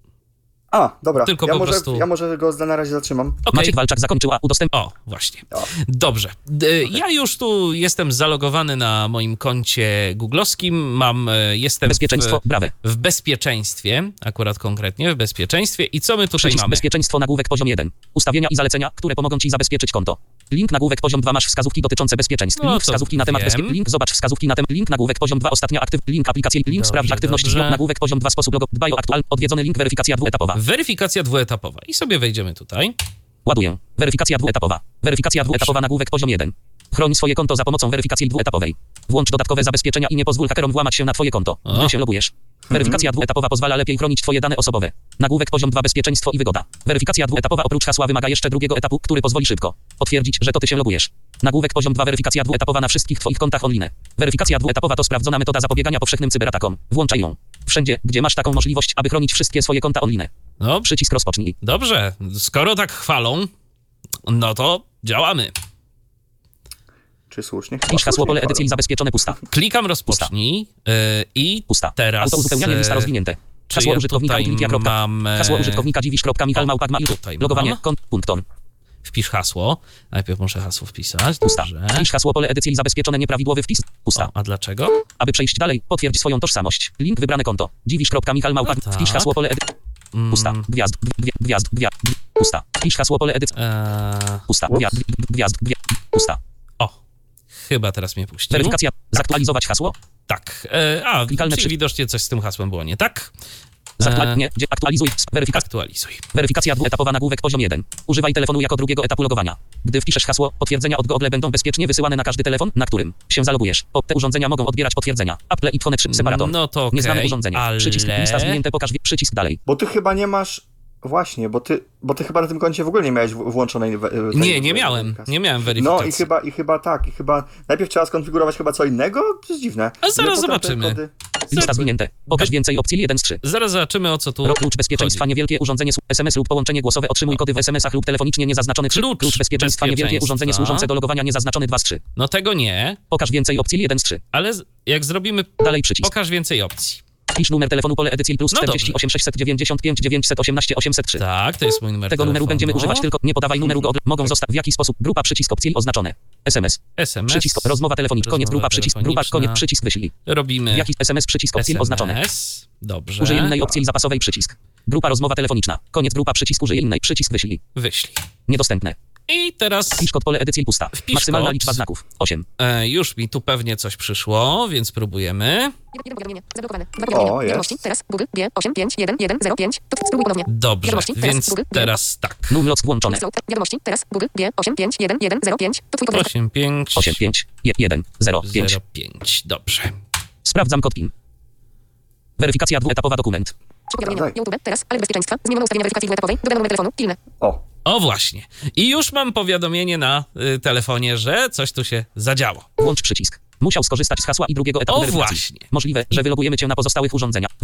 A, dobra. Tylko ja po może, prostu- Ja może go na razie zatrzymam. Okej. Maciek Walczak zakończyła udostęp... O, właśnie. O. Dobrze. D- Ja już tu jestem zalogowany na moim koncie googlowskim. Mam, e, jestem Bezpieczeństwo, w, brawe. w bezpieczeństwie, akurat konkretnie w bezpieczeństwie. I co my tutaj Przycisk mamy? bezpieczeństwo nagłówek poziom jeden. Ustawienia i zalecenia, które pomogą Ci zabezpieczyć konto. Link nagłówek poziom dwa masz wskazówki dotyczące bezpieczeństwa. No Link to wskazówki na temat wiem. bezpieczeństwa. Link zobacz wskazówki na temat. Link nagłówek poziom dwa ostatnia aktyw. Link aplikacji. Link Dobrze, sprawdź aktywność. dobrze. Link nagłówek poziom dwa sposób logo. Dbaj o aktualny. Odwiedzony link weryfikacja dwuetapowa. Weryfikacja dwuetapowa. I sobie wejdziemy tutaj. Ładuję. Weryfikacja dwuetapowa. Weryfikacja dwuetapowa nagłówek poziom jeden. Chroń swoje konto za pomocą weryfikacji dwuetapowej. Włącz dodatkowe zabezpieczenia i nie pozwól hakerom włamać się na Twoje konto, O. gdy się logujesz. Weryfikacja dwuetapowa pozwala lepiej chronić Twoje dane osobowe. Nagłówek poziom dwa bezpieczeństwo i wygoda. Weryfikacja dwuetapowa oprócz hasła wymaga jeszcze drugiego etapu, który pozwoli szybko potwierdzić, że to Ty się logujesz. Nagłówek poziom dwa weryfikacja dwuetapowa na wszystkich Twoich kontach online. Weryfikacja dwuetapowa to sprawdzona metoda zapobiegania powszechnym cyberatakom. Włączaj ją wszędzie, gdzie masz taką możliwość, aby chronić wszystkie swoje konta online. No, Przycisk rozpocznij. dobrze. Skoro tak chwalą, no to działamy. Czy słusznie? Wpisz hasło pole edycji zabezpieczone pusta. Klikam rozpocznij yy, i Pusta. teraz... Auto uzupełnianie lista e, rozwinięte. czy Hasło ja użytkownika tutaj Utilitia. mam, e, Hasło użytkownika dziwisz. Michal o, Małpak tutaj Logowanie. mam. Kont. Punkton. Wpisz hasło. Najpierw muszę hasło wpisać. Pusta. Dobrze. Wpisz hasło pole edycji zabezpieczone nieprawidłowy wpis. Pusta. O, a dlaczego? Aby przejść dalej, potwierdź swoją tożsamość. Link wybrane konto. Dziwisz. Michal Małpak. No tak. Wpisz hasło pole edycji. Pusta. Gwiazd. Gwi- Gwiazd. Gwiazd. Pusta. Wpisz hasło pole edycji. Eee, Pusta. Ups. Gwiazd. Gwiazd. Gwiazd. Pusta. o, chyba teraz mnie puścił. Weryfikacja. Zaktualizować hasło. Tak. E, a, Klikalne czyli przy- widocznie coś z tym hasłem było nie tak. Zaktual... E, Nie. Gdzie aktualizuj. Weryfikacja. Aktualizuj. Weryfikacja dwuetapowa nagłówek poziom jeden. Używaj telefonu jako drugiego etapu logowania. Gdy wpiszesz hasło, potwierdzenia od Google będą bezpiecznie wysyłane na każdy telefon, na którym się zalogujesz. O, te urządzenia mogą odbierać potwierdzenia. Apple i iPhone trzy separator. No to okej, Nieznane urządzenia. ale... Przycisk lista zwinięte pokaż wi- przycisk dalej. Bo ty chyba nie masz... Właśnie, bo ty, bo ty chyba na tym koncie w ogóle nie miałeś w- włączonej... we- tej- Nie, nie miałem. weryfikacji. Nie miałem No weryfikacji. i chyba, i chyba tak, i chyba najpierw trzeba skonfigurować chyba co innego? To jest dziwne. A zaraz Że potem te zobaczymy. kody- Lista zwinięte. Pokaż Be- więcej opcji jeden z trzy. Zaraz zobaczymy, o co tu Rok klucz bezpieczeństwa chodzi. niewielkie urządzenie słu- S M S lub połączenie głosowe otrzymuj kody w S M S ach lub telefonicznie niezaznaczony trzy. Klucz Klucz bezpieczeństwa niewielkie bezpieczeństwa. urządzenie służące do logowania niezaznaczony dwa z trzy. No tego nie, Pokaż więcej opcji jeden z trzy. ale z- jak zrobimy Dalej przycisk. pokaż więcej opcji. Wpisz numer telefonu pole edycji plus No czterdzieści osiem sześćset dziewięćdziesiąt pięć dziewięćset osiemnaście osiemset trzy. Tak, to jest mój numer Tego telefonu. numeru będziemy używać tylko, nie podawaj numeru go, od... mogą zostać w jaki sposób, grupa przycisk opcji oznaczone. S M S, S M S. przycisk, rozmowa telefoniczna, koniec, rozmowa grupa przycisk, grupa, telefoniczna. koniec, przycisk wyślij. Robimy Jaki S M S, przycisk opcji S M S. oznaczone. Dobrze. Użyj innej opcji zapasowej, przycisk. Grupa rozmowa telefoniczna, koniec, grupa przycisk, użyj innej, przycisk wyślij. Wyślij. Niedostępne. I teraz Wpisz kod pole edycji pusta. Wpisz Maksymalna kod. liczba znaków. osiem. e, już mi tu pewnie coś przyszło, więc próbujemy. Jeden, jeden powiadomienie. Zablokowane. Dwa powiadomienia. O, jest. Wiadomości. Teraz Google G osiem pięć jeden jeden zero pięć. To spróbuj ponownie. Dobrze, Wiadomości. Teraz więc Google G. teraz tak. Numlock włączone. Slow. Wiadomości. Teraz Google G osiem pięć jeden jeden zero pięć. To twój podręcznik. osiem pięć osiem pięć jeden zero pięć. zero pięć. Dobrze. Sprawdzam kod PIN. Weryfikacja dwuetapowa dokument. Trzy powiadomienia. Dawaj. YouTube. Teraz ale bezpieczeństwa. Zmieniono ustawienia weryfikacji dwuetapowej. Dodano numer telefonu. Pilne. O, O właśnie. I już mam powiadomienie na y, telefonie, że coś tu się zadziało. Włącz przycisk. Musiał skorzystać z hasła i drugiego etapu O weryfikacji. właśnie. Możliwe, że wylogujemy cię na pozostałych urządzeniach.